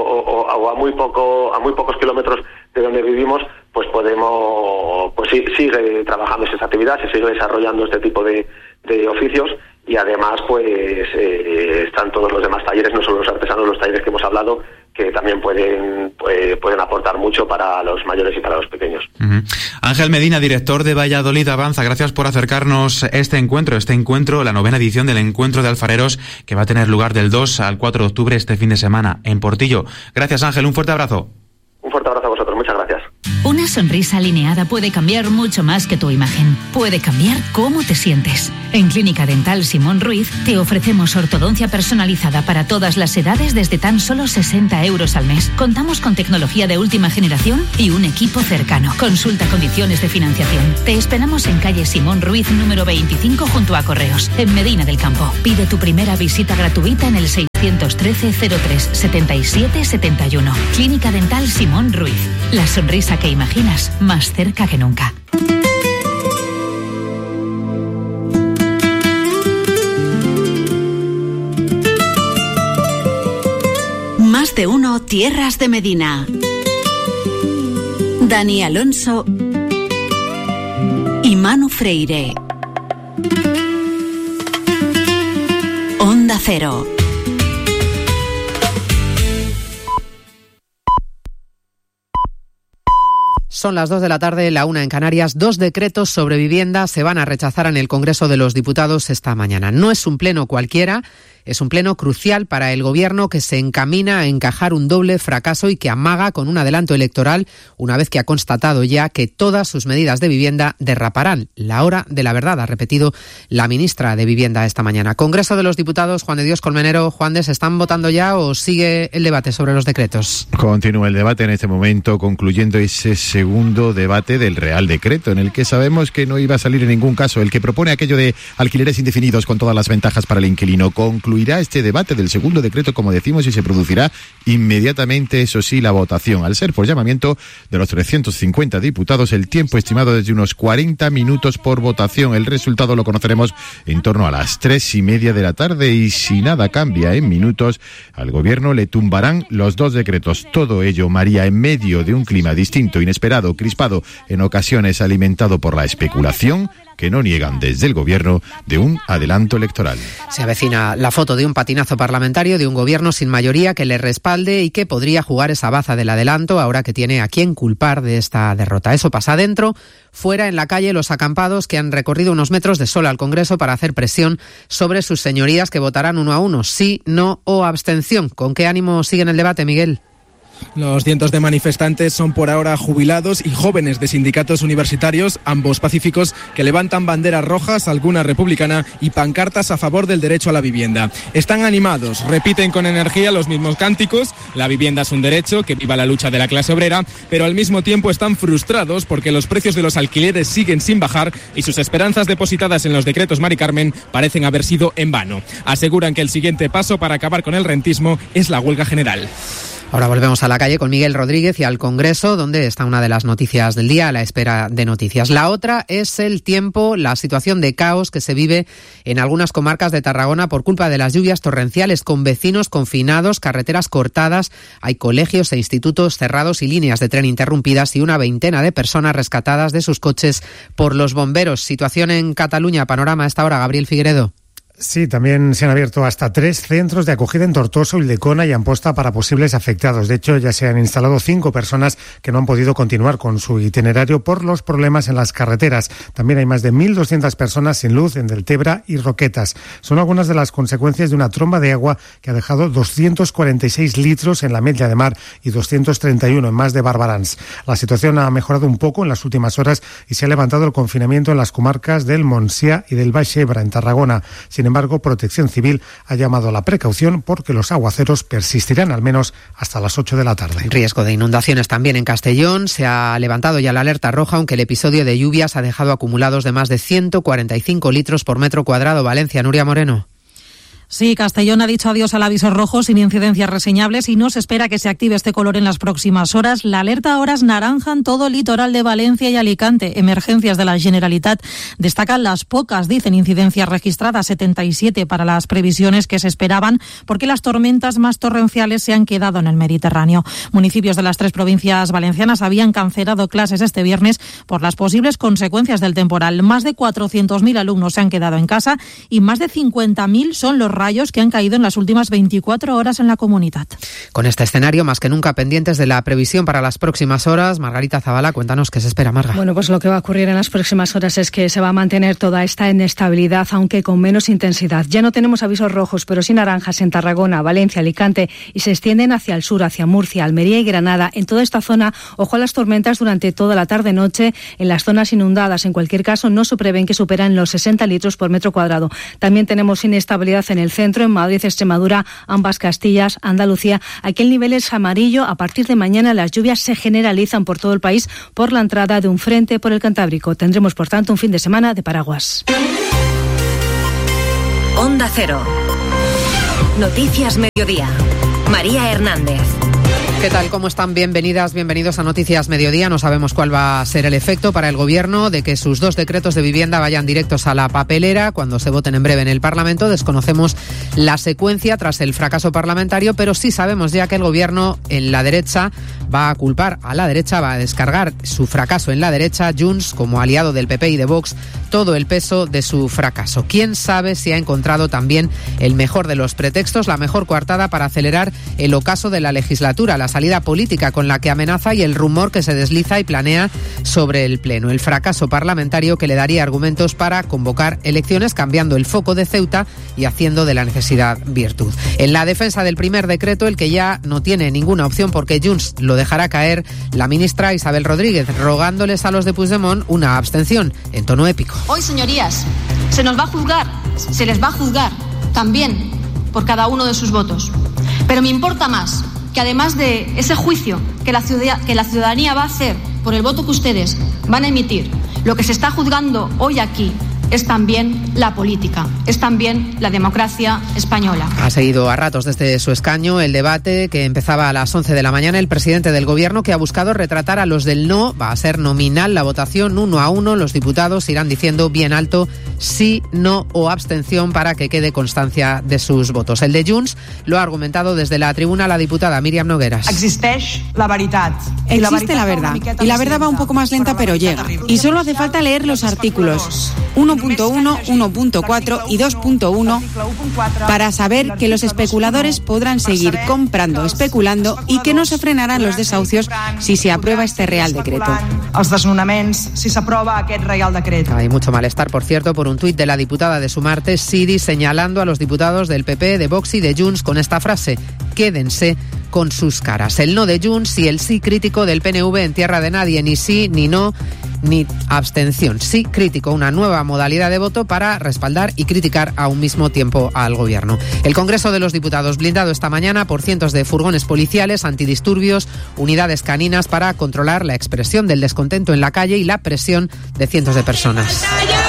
o a muy poco, a muy pocos kilómetros de donde vivimos, pues podemos, pues sí, sigue trabajando esa actividad, se sigue desarrollando este tipo de, de oficios. Y además, pues eh, están todos los demás talleres, no solo los artesanos, los talleres que hemos hablado, que también pueden eh, pueden aportar mucho para los mayores y para los pequeños. Uh-huh. Ángel Medina, director de Valladolid Avanza, gracias por acercarnos este encuentro, este encuentro, la novena edición del Encuentro de Alfareros, que va a tener lugar del dos al cuatro de octubre este fin de semana en Portillo. Gracias, Ángel, un fuerte abrazo. Un fuerte abrazo a vosotros, muchas gracias. Una sonrisa alineada puede cambiar mucho más que tu imagen. Puede cambiar cómo te sientes. En Clínica Dental Simón Ruiz te ofrecemos ortodoncia personalizada para todas las edades desde tan solo sesenta euros al mes. Contamos con tecnología de última generación y un equipo cercano. Consulta condiciones de financiación. Te esperamos en calle Simón Ruiz número veinticinco junto a Correos, en Medina del Campo. Pide tu primera visita gratuita en el seiscientos trece cero tres setenta y siete setenta y uno. Clínica Dental Simón Ruiz. La sonrisa que imaginas más cerca que nunca. Más de uno, Tierras de Medina. Dani Alonso y Manu Freire. Onda Cero. Son las dos de la tarde, la una en Canarias. Dos decretos sobre vivienda se van a rechazar en el Congreso de los Diputados esta mañana. No es un pleno cualquiera, es un pleno crucial para el Gobierno que se encamina a encajar un doble fracaso y que amaga con un adelanto electoral una vez que ha constatado ya que todas sus medidas de vivienda derraparán. La hora de la verdad, ha repetido la ministra de Vivienda esta mañana. Congreso de los Diputados, Juan de Dios Colmenero. Juan de, ¿se están votando ya o sigue el debate sobre los decretos? Continúa el debate en este momento, concluyendo ese segundo debate del Real Decreto, en el que sabemos que no iba a salir en ningún caso el que propone aquello de alquileres indefinidos con todas las ventajas para el inquilino. Concluirá este debate del segundo decreto, como decimos, y se producirá inmediatamente, eso sí, la votación. Al ser por llamamiento de los trescientos cincuenta diputados, el tiempo estimado es de unos cuarenta minutos por votación. El resultado lo conoceremos en torno a las tres y media de la tarde, y si nada cambia en minutos, al Gobierno le tumbarán los dos decretos. Todo ello, María, en medio de un clima distinto, inesperado, crispado, en ocasiones alimentado por la especulación, que no niegan desde el Gobierno, de un adelanto electoral. Se avecina la foto de un patinazo parlamentario de un Gobierno sin mayoría que le respalde y que podría jugar esa baza del adelanto ahora que tiene a quién culpar de esta derrota. Eso pasa adentro. Fuera, en la calle, los acampados que han recorrido unos metros de sol al Congreso para hacer presión sobre sus señorías, que votarán uno a uno, sí, no o abstención. ¿Con qué ánimo siguen el debate, Miguel? Los cientos de manifestantes son por ahora jubilados y jóvenes de sindicatos universitarios, ambos pacíficos, que levantan banderas rojas, alguna republicana, y pancartas a favor del derecho a la vivienda. Están animados, repiten con energía los mismos cánticos: la vivienda es un derecho, que viva la lucha de la clase obrera, pero al mismo tiempo están frustrados porque los precios de los alquileres siguen sin bajar y sus esperanzas depositadas en los decretos Mari Carmen parecen haber sido en vano. Aseguran que el siguiente paso para acabar con el rentismo es la huelga general. Ahora volvemos a la calle con Miguel Rodríguez y al Congreso, donde está una de las noticias del día, a la espera de noticias. La otra es el tiempo, la situación de caos que se vive en algunas comarcas de Tarragona por culpa de las lluvias torrenciales, con vecinos confinados, carreteras cortadas, hay colegios e institutos cerrados y líneas de tren interrumpidas, y una veintena de personas rescatadas de sus coches por los bomberos. Situación en Cataluña, panorama a esta hora, Gabriel Figueredo. Sí, también se han abierto hasta tres centros de acogida en Tortosa, Ulldecona y Amposta para posibles afectados. De hecho, ya se han instalado cinco personas que no han podido continuar con su itinerario por los problemas en las carreteras. También hay más de mil doscientas personas sin luz en Deltebra y Roquetas. Son algunas de las consecuencias de una tromba de agua que ha dejado doscientos cuarenta y seis litros en la Ametlla de Mar y doscientos treinta y uno en Mas de Barberans. La situación ha mejorado un poco en las últimas horas y se ha levantado el confinamiento en las comarcas del Montsià y del Baix Ebre, en Tarragona. Sin Sin embargo, Protección Civil ha llamado a la precaución porque los aguaceros persistirán al menos hasta las ocho de la tarde. Riesgo de inundaciones también en Castellón. Se ha levantado ya la alerta roja, aunque el episodio de lluvias ha dejado acumulados de más de ciento cuarenta y cinco litros por metro cuadrado. Valencia, Nuria Moreno. Sí, Castellón ha dicho adiós al aviso rojo sin incidencias reseñables y no se espera que se active este color en las próximas horas. La alerta ahora es naranja en todo el litoral de Valencia y Alicante. Emergencias de la Generalitat destacan las pocas, dicen, incidencias registradas, setenta y siete para las previsiones que se esperaban, porque las tormentas más torrenciales se han quedado en el Mediterráneo. Municipios de las tres provincias valencianas habían cancelado clases este viernes por las posibles consecuencias del temporal. Más de cuatrocientos mil alumnos se han quedado en casa y más de cincuenta mil son los rayos que han caído en las últimas veinticuatro horas en la comunidad. Con este escenario, más que nunca pendientes de la previsión para las próximas horas, Margarita Zavala, cuéntanos qué se espera, Marga. Bueno, pues lo que va a ocurrir en las próximas horas es que se va a mantener toda esta inestabilidad, aunque con menos intensidad. Ya no tenemos avisos rojos, pero sí naranjas en Tarragona, Valencia, Alicante, y se extienden hacia el sur, hacia Murcia, Almería y Granada. En toda esta zona, ojo a las tormentas durante toda la tarde-noche en las zonas inundadas. En cualquier caso, no se prevén que superan los sesenta litros por metro cuadrado. También tenemos inestabilidad en el centro, en Madrid, Extremadura, ambas Castillas, Andalucía. Aquí el nivel es amarillo. A partir de mañana las lluvias se generalizan por todo el país por la entrada de un frente por el Cantábrico. Tendremos, por tanto, un fin de semana de paraguas. Onda Cero. Noticias Mediodía. María Hernández. ¿Qué tal? ¿Cómo están? Bienvenidas, bienvenidos a Noticias Mediodía. No sabemos cuál va a ser el efecto para el Gobierno de que sus dos decretos de vivienda vayan directos a la papelera cuando se voten en breve en el Parlamento. Desconocemos la secuencia tras el fracaso parlamentario, pero sí sabemos ya que el Gobierno en la derecha va a culpar a la derecha, va a descargar su fracaso en la derecha. Junts, como aliado del P P y de Vox, todo el peso de su fracaso. ¿Quién sabe si ha encontrado también el mejor de los pretextos, la mejor coartada para acelerar el ocaso de la legislatura, la salida política con la que amenaza y el rumor que se desliza y planea sobre el Pleno? El fracaso parlamentario que le daría argumentos para convocar elecciones, cambiando el foco de Ceuta y haciendo de la necesidad virtud. En la defensa del primer decreto, el que ya no tiene ninguna opción porque Junts lo dejará caer, la ministra Isabel Rodríguez, rogándoles a los de Puigdemont una abstención en tono épico. Hoy, señorías, se nos va a juzgar, se les va a juzgar también por cada uno de sus votos. Pero me importa más que además de ese juicio que la, ciudad, que la ciudadanía va a hacer por el voto que ustedes van a emitir, lo que se está juzgando hoy aquí es también la política, es también la democracia española. Ha seguido a ratos desde su escaño el debate que empezaba a las once de la mañana. El presidente del Gobierno, que ha buscado retratar a los del no, va a ser nominal la votación uno a uno. Los diputados irán diciendo bien alto sí, no o abstención para que quede constancia de sus votos. El de Junts lo ha argumentado desde la tribuna la diputada Míriam Nogueras. Existe la verdad. Existe la verdad. Y la verdad va un poco más lenta, pero llega. Y solo hace falta leer los artículos uno punto uno, uno punto cuatro y dos punto uno para saber que los especuladores podrán seguir comprando, especulando y que no se frenarán los desahucios si se aprueba este Real Decreto. Els desnonaments, si s'aprova aquest Real Decreto. Hay mucho malestar, por cierto, por un tuit de la diputada de Sumarte, Siri, señalando a los diputados del P P, de Vox y de Junts con esta frase: quédense con sus caras. El no de Junts y el sí crítico del P N V en tierra de nadie, ni sí, ni no, ni abstención. Sí crítico, una nueva modalidad de voto para respaldar y criticar a un mismo tiempo al Gobierno. El Congreso de los Diputados blindado esta mañana por cientos de furgones policiales, antidisturbios, unidades caninas para controlar la expresión del descontento en la calle y la presión de cientos de personas.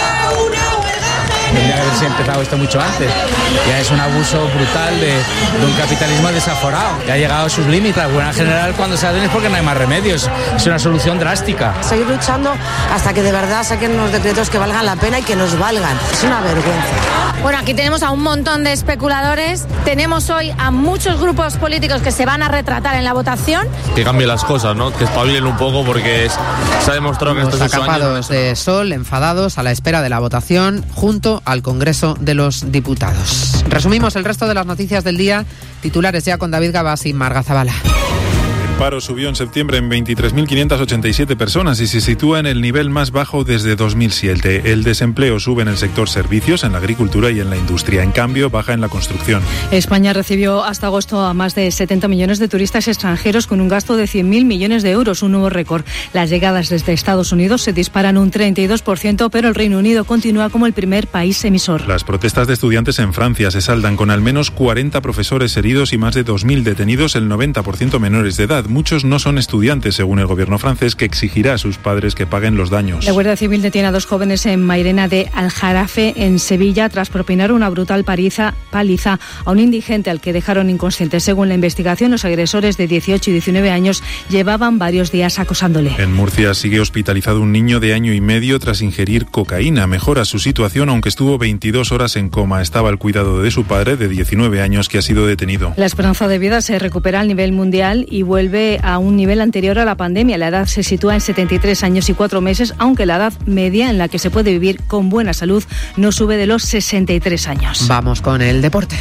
Tendría que haberse empezado esto mucho antes. Ya es un abuso brutal de, de un capitalismo desaforado, que ha llegado a sus límites. Bueno, en general, cuando se hacen es porque no hay más remedios. Es una solución drástica. Seguir luchando hasta que de verdad saquen unos decretos que valgan la pena y que nos valgan. Es una vergüenza. Bueno, aquí tenemos a un montón de especuladores. Tenemos hoy a muchos grupos políticos que se van a retratar en la votación. Que cambien las cosas, ¿no? Que espabilen un poco porque es, se ha demostrado que Los estos ocho acampados años... de sol, enfadados, a la espera de la votación junto al Congreso de los Diputados. Resumimos el resto de las noticias del día. Titulares ya con David Gabás y Marga Zavala. El paro subió en septiembre en veintitrés mil quinientas ochenta y siete personas y se sitúa en el nivel más bajo desde dos mil siete. El desempleo sube en el sector servicios, en la agricultura y en la industria. En cambio, baja en la construcción. España recibió hasta agosto a más de setenta millones de turistas extranjeros con un gasto de cien mil millones de euros, un nuevo récord. Las llegadas desde Estados Unidos se disparan un treinta y dos por ciento, pero el Reino Unido continúa como el primer país emisor. Las protestas de estudiantes en Francia se saldan con al menos cuarenta profesores heridos y más de dos mil detenidos, el noventa por ciento menores de edad. edad. Muchos no son estudiantes, según el gobierno francés, que exigirá a sus padres que paguen los daños. La Guardia Civil detiene a dos jóvenes en Mairena de Aljarafe, en Sevilla, tras propinar una brutal paliza, paliza a un indigente al que dejaron inconsciente. Según la investigación, los agresores de dieciocho y diecinueve años llevaban varios días acosándole. En Murcia sigue hospitalizado un niño de año y medio tras ingerir cocaína. Mejora su situación, aunque estuvo veintidós horas en coma. Estaba al cuidado de su padre, de diecinueve años, que ha sido detenido. La esperanza de vida se recupera al nivel mundial y vuelve a un nivel anterior a la pandemia. La edad se sitúa en setenta y tres años y cuatro meses, aunque la edad media en la que se puede vivir con buena salud no sube de los sesenta y tres años. Vamos con el deporte.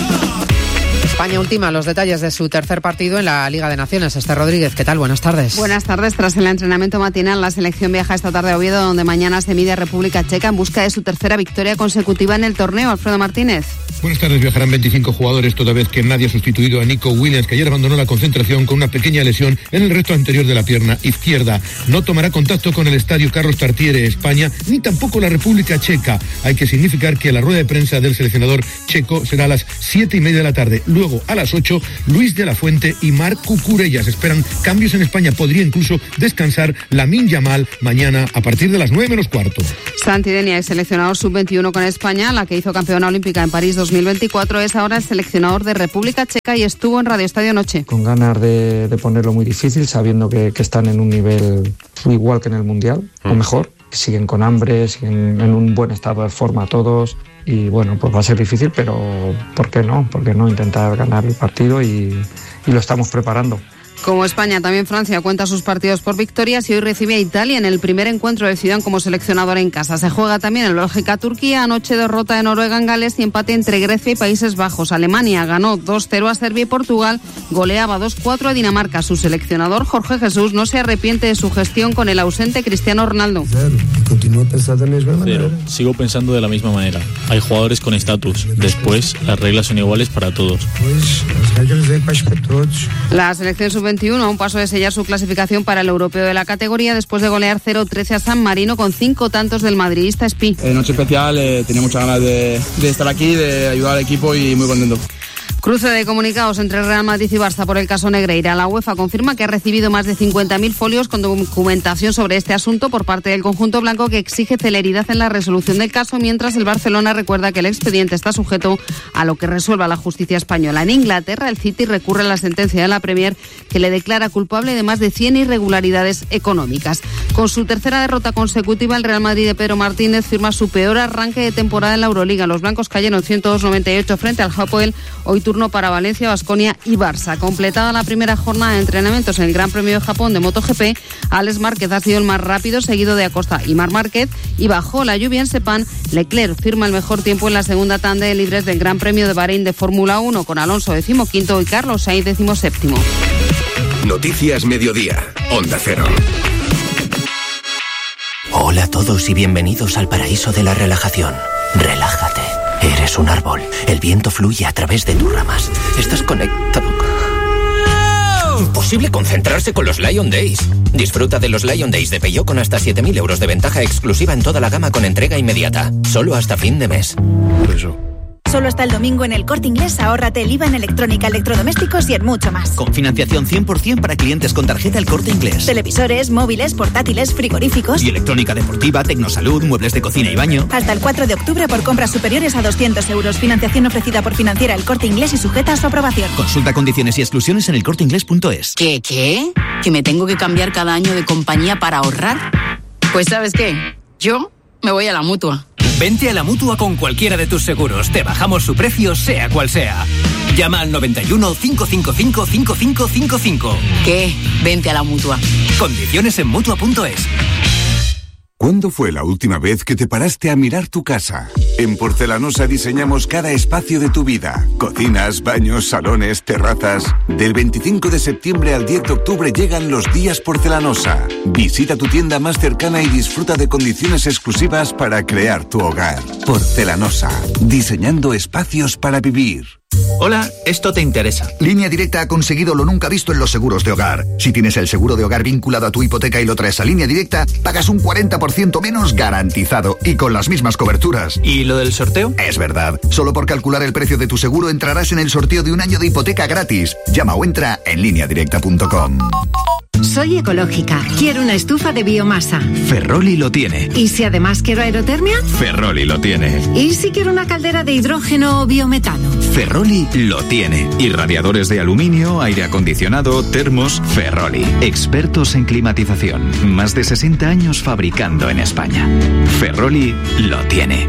España ultima los detalles de su tercer partido en la Liga de Naciones. Esther Rodríguez, ¿qué tal? Buenas tardes. Buenas tardes. Tras el entrenamiento matinal, la selección viaja esta tarde a Oviedo, donde mañana se mide a República Checa en busca de su tercera victoria consecutiva en el torneo. Alfredo Martínez. Buenas tardes. Viajarán veinticinco jugadores, toda vez que nadie ha sustituido a Nico Williams, que ayer abandonó la concentración con una pequeña lesión en el resto anterior de la pierna izquierda. No tomará contacto con el estadio Carlos Tartiere, España, ni tampoco la República Checa. Hay que significar que la rueda de prensa del seleccionador checo será a las siete y media de la tarde. Luego, a las ocho, Luis de la Fuente y Marc Cucurella. Se esperan cambios en España. Podría incluso descansar Lamine Yamal mañana a partir de las nueve menos cuarto. Santi Denia es seleccionador sub veintiuno con España, la que hizo campeona olímpica en París dos mil veinticuatro. Es ahora el seleccionador de República Checa y estuvo en Radio Estadio anoche. Con ganas de, de ponerlo muy difícil, sabiendo que, que están en un nivel igual que en el Mundial, mm. o mejor. Siguen con hambre, siguen en un buen estado de forma todos. Y bueno, pues va a ser difícil, pero ¿por qué no? ¿Por qué no intentar ganar el partido? Y, y lo estamos preparando. Como España, también Francia cuenta sus partidos por victorias y hoy recibe a Italia en el primer encuentro de Zidane como seleccionador en casa. Se juega también en Bélgica-Turquía, anoche derrota de Noruega en Gales y empate entre Grecia y Países Bajos. Alemania ganó dos cero a Serbia y Portugal goleaba dos cuatro a Dinamarca. Su seleccionador, Jorge Jesús, no se arrepiente de su gestión con el ausente Cristiano Ronaldo. Continúo pensando de la misma manera. Cero. Sigo pensando de la misma manera. Hay jugadores con estatus. Después, las reglas son iguales para todos. Pues, las reglas de para todos. La selección sub veintiuno a un paso de sellar su clasificación para el europeo de la categoría después de golear cero trece a San Marino con cinco tantos del madridista Espi. Eh, noche especial, eh, tenía muchas ganas de, de estar aquí, de ayudar al equipo y muy contento. Cruce de comunicados entre Real Madrid y Barça por el caso Negreira. La UEFA confirma que ha recibido más de cincuenta mil folios con documentación sobre este asunto por parte del conjunto blanco, que exige celeridad en la resolución del caso, mientras el Barcelona recuerda que el expediente está sujeto a lo que resuelva la justicia española. En Inglaterra, el City recurre a la sentencia de la Premier, que le declara culpable de más de cien irregularidades económicas. Con su tercera derrota consecutiva, el Real Madrid de Pedro Martínez firma su peor arranque de temporada en la Euroliga. Los blancos cayeron ciento dos a noventa y ocho frente al Hapoel. Hoy turno para Valencia, Baskonia y Barça. Completada la primera jornada de entrenamientos en el Gran Premio de Japón de MotoGP, Alex Márquez ha sido el más rápido, seguido de Acosta y Marc Márquez, y bajo la lluvia en Sepang, Leclerc firma el mejor tiempo en la segunda tanda de libres del Gran Premio de Bahrein de Fórmula uno, con Alonso decimoquinto y Carlos Sainz decimoséptimo. Noticias Mediodía, Onda Cero. Hola a todos y bienvenidos al paraíso de la relajación. Relájate. Eres un árbol. El viento fluye a través de tus ramas. Estás conectado. Imposible concentrarse con los Lion Days. Disfruta de los Lion Days de Peugeot con hasta siete mil euros de ventaja exclusiva en toda la gama con entrega inmediata. Solo hasta fin de mes. Eso. Solo hasta el domingo en El Corte Inglés ahórrate el I V A en electrónica, electrodomésticos y en mucho más. Con financiación cien por ciento para clientes con tarjeta El Corte Inglés. Televisores, móviles, portátiles, frigoríficos. Y electrónica deportiva, tecnosalud, muebles de cocina y baño. Hasta el cuatro de octubre por compras superiores a doscientos euros. Financiación ofrecida por Financiera El Corte Inglés y sujeta a su aprobación. Consulta condiciones y exclusiones en elcorteinglés punto es. ¿Qué, qué? ¿Que me tengo que cambiar cada año de compañía para ahorrar? Pues ¿sabes qué? Yo me voy a la Mutua. Vente a la Mutua con cualquiera de tus seguros. Te bajamos su precio, sea cual sea. Llama al noventa y uno, cinco cinco cinco, cinco cinco cinco cinco. ¿Qué? Vente a la Mutua. Condiciones en Mutua punto es. ¿Cuándo fue la última vez que te paraste a mirar tu casa? En Porcelanosa diseñamos cada espacio de tu vida. Cocinas, baños, salones, terrazas. Del veinticinco de septiembre al diez de octubre llegan los días Porcelanosa. Visita tu tienda más cercana y disfruta de condiciones exclusivas para crear tu hogar. Porcelanosa, diseñando espacios para vivir. Hola, esto te interesa. Línea Directa ha conseguido lo nunca visto en los seguros de hogar. Si tienes el seguro de hogar vinculado a tu hipoteca y lo traes a Línea Directa, pagas un cuarenta por ciento menos garantizado y con las mismas coberturas. ¿Y lo del sorteo? Es verdad. Solo por calcular el precio de tu seguro entrarás en el sorteo de un año de hipoteca gratis. Llama o entra en línea directa punto com. Soy ecológica. Quiero una estufa de biomasa. Ferroli lo tiene. ¿Y si además quiero aerotermia? Ferroli lo tiene. ¿Y si quiero una caldera de hidrógeno o biometano? Ferroli lo tiene. Y radiadores de aluminio, aire acondicionado, termos. Ferroli. Expertos en climatización. Más de sesenta años fabricando en España. Ferroli lo tiene.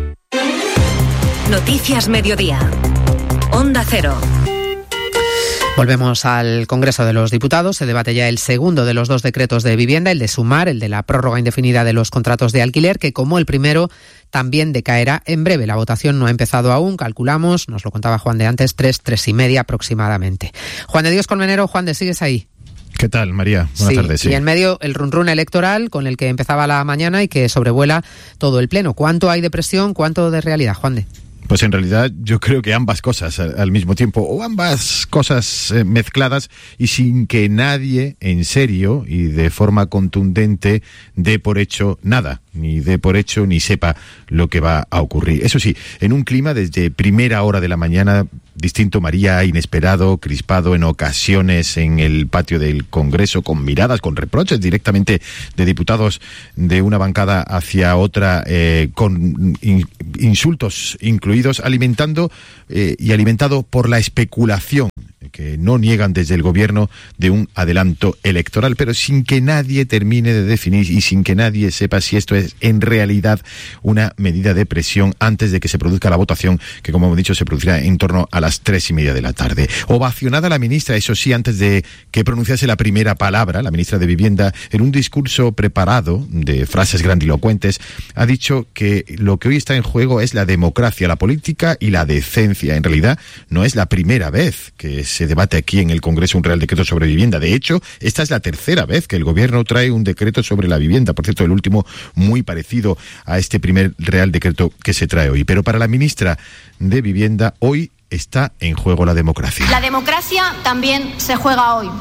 Noticias Mediodía. Onda Cero. Volvemos al Congreso de los Diputados. Se debate ya el segundo de los dos decretos de vivienda, el de sumar, el de la prórroga indefinida de los contratos de alquiler, que como el primero también decaerá en breve. La votación no ha empezado aún, calculamos, nos lo contaba Juan de antes, tres, tres y media aproximadamente. Juan de Dios Colmenero, Juan de, ¿sigues ahí? ¿Qué tal, María? Buenas sí, tardes. Sí. Y en medio el run run electoral con el que empezaba la mañana y que sobrevuela todo el pleno. ¿Cuánto hay de presión, cuánto de realidad, Juan de? Pues en realidad yo creo que ambas cosas al, al mismo tiempo, o ambas cosas eh, mezcladas y sin que nadie en serio y de forma contundente dé por hecho nada, ni dé por hecho ni sepa lo que va a ocurrir. Eso sí, en un clima desde primera hora de la mañana distinto, María, inesperado, crispado en ocasiones en el patio del Congreso, con miradas, con reproches directamente de diputados de una bancada hacia otra, eh, con in, insultos incluidos, alimentando eh, y alimentado por la especulación que no niegan desde el gobierno de un adelanto electoral, pero sin que nadie termine de definir y sin que nadie sepa si esto es en realidad una medida de presión antes de que se produzca la votación, que como hemos dicho se producirá en torno a las tres y media de la tarde. Ovacionada la ministra, eso sí, antes de que pronunciase la primera palabra, la ministra de Vivienda, en un discurso preparado de frases grandilocuentes, ha dicho que lo que hoy está en juego es la democracia, la política y la decencia. En realidad no es la primera vez que se debate aquí en el Congreso un Real Decreto sobre vivienda. De hecho, esta es la tercera vez que el Gobierno trae un decreto sobre la vivienda. Por cierto, el último muy parecido a este primer Real Decreto que se trae hoy. Pero para la ministra de Vivienda, hoy está en juego la democracia. La democracia también se juega hoy.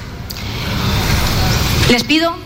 Les pido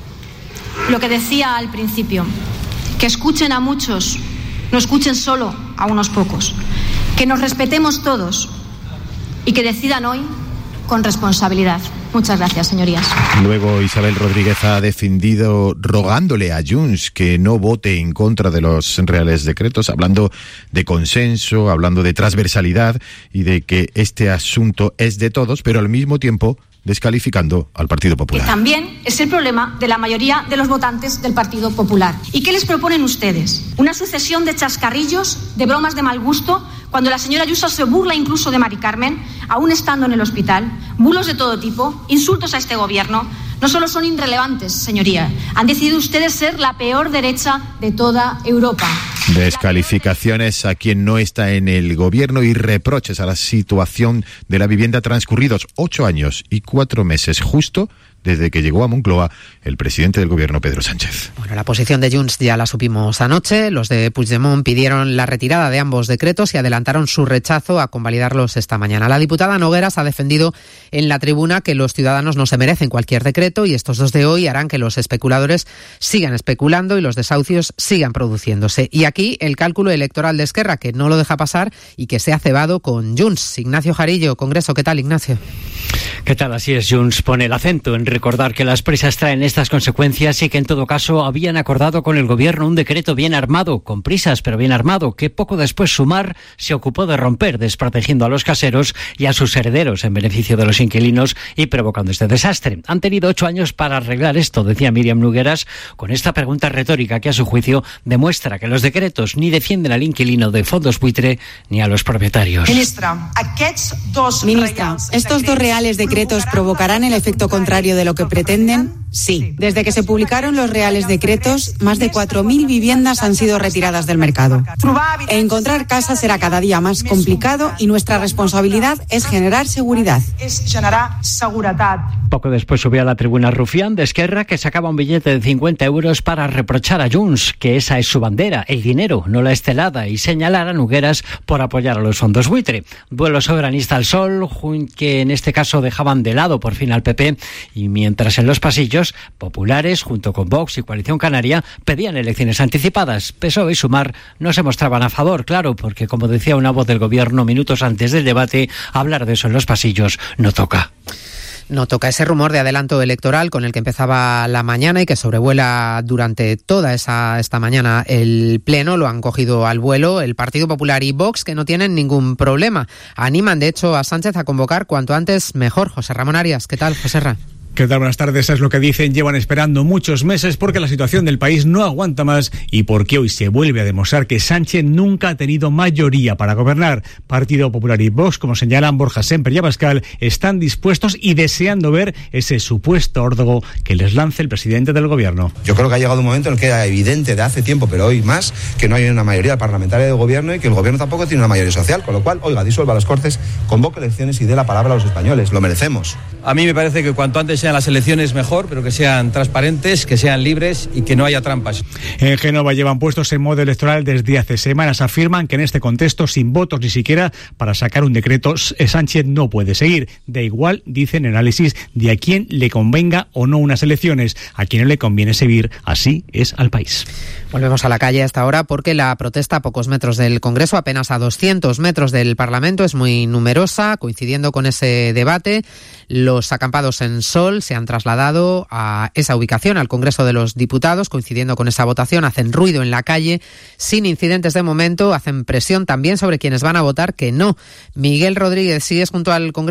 lo que decía al principio, que escuchen a muchos, no escuchen solo a unos pocos, que nos respetemos todos y que decidan hoy con responsabilidad. Muchas gracias, señorías. Luego Isabel Rodríguez ha defendido rogándole a Junts que no vote en contra de los reales decretos, hablando de consenso, hablando de transversalidad y de que este asunto es de todos, pero al mismo tiempo descalificando al Partido Popular. Que también es el problema de la mayoría de los votantes del Partido Popular. ¿Y qué les proponen ustedes? Una sucesión de chascarrillos, de bromas de mal gusto, cuando la señora Ayuso se burla incluso de Mari Carmen, aún estando en el hospital, bulos de todo tipo, insultos a este gobierno. No solo son irrelevantes, señoría, han decidido ustedes ser la peor derecha de toda Europa. Descalificaciones a quien no está en el gobierno y reproches a la situación de la vivienda transcurridos ocho años y cuatro meses justo desde que llegó a Moncloa el presidente del gobierno, Pedro Sánchez. Bueno, la posición de Junts ya la supimos anoche. Los de Puigdemont pidieron la retirada de ambos decretos y adelantaron su rechazo a convalidarlos esta mañana. La diputada Nogueras ha defendido en la tribuna que los ciudadanos no se merecen cualquier decreto y estos dos de hoy harán que los especuladores sigan especulando y los desahucios sigan produciéndose. Y aquí el cálculo electoral de Esquerra, que no lo deja pasar y que se ha cebado con Junts. Ignacio Jarillo, Congreso, ¿qué tal, Ignacio? ¿Qué tal? Así es, Junts pone el acento en recordar que las prisas traen estas consecuencias y que en todo caso habían acordado con el gobierno un decreto bien armado, con prisas pero bien armado, que poco después Sumar se ocupó de romper, desprotegiendo a los caseros y a sus herederos en beneficio de los inquilinos y provocando este desastre. Han tenido ocho años para arreglar esto, decía Míriam Nogueras, con esta pregunta retórica que a su juicio demuestra que los decretos ni defienden al inquilino de fondos buitre ni a los propietarios. Ministra, dos Ministra, estos dos reales decretos provocarán el efecto contrario de lo que pretenden. Sí. Desde que se publicaron los reales decretos, más de cuatro mil viviendas han sido retiradas del mercado. Encontrar casa será cada día más complicado y nuestra responsabilidad es generar seguridad. Es generar seguridad. Poco después subió a la tribuna Rufián de Esquerra, que sacaba un billete de cincuenta euros para reprochar a Junts que esa es su bandera, el dinero, no la estelada, y señalar a Nogueras por apoyar a los fondos buitre. Duelo soberanista al sol, que en este caso dejaban de lado por fin al P P, y mientras en los pasillos populares, junto con Vox y Coalición Canaria, pedían elecciones anticipadas. P S O E y Sumar no se mostraban a favor, claro, porque como decía una voz del gobierno minutos antes del debate, hablar de eso en los pasillos no toca. No toca. Ese rumor de adelanto electoral con el que empezaba la mañana y que sobrevuela durante toda esa esta mañana el pleno, lo han cogido al vuelo el Partido Popular y Vox, que no tienen ningún problema. Animan, de hecho, a Sánchez a convocar cuanto antes mejor. José Ramón Arias, ¿qué tal, José Ramón? ¿Qué tal? Buenas tardes. Es lo que dicen. Llevan esperando muchos meses porque la situación del país no aguanta más y porque hoy se vuelve a demostrar que Sánchez nunca ha tenido mayoría para gobernar. Partido Popular y Vox, como señalan Borja Semper y Abascal, están dispuestos y deseando ver ese supuesto órdago que les lance el presidente del gobierno. Yo creo que ha llegado un momento en el que era evidente de hace tiempo, pero hoy más, que no hay una mayoría parlamentaria del gobierno y que el gobierno tampoco tiene una mayoría social, con lo cual, oiga, disuelva las Cortes, convoque elecciones y dé la palabra a los españoles. Lo merecemos. A mí me parece que cuanto antes sean las elecciones mejor, pero que sean transparentes, que sean libres y que no haya trampas. En Génova llevan puestos en modo electoral desde hace semanas. Afirman que en este contexto, sin votos ni siquiera para sacar un decreto, Sánchez no puede seguir. Da igual, dicen, análisis de a quién le convenga o no unas elecciones. A quién no le conviene seguir. Así es al país. Volvemos a la calle hasta ahora porque la protesta a pocos metros del Congreso, apenas a doscientos metros del Parlamento, es muy numerosa. Coincidiendo con ese debate, los acampados en Sol se han trasladado a esa ubicación, al Congreso de los Diputados. Coincidiendo con esa votación, hacen ruido en la calle, sin incidentes de momento, hacen presión también sobre quienes van a votar que no. Miguel Rodríguez, sigues junto al Congreso.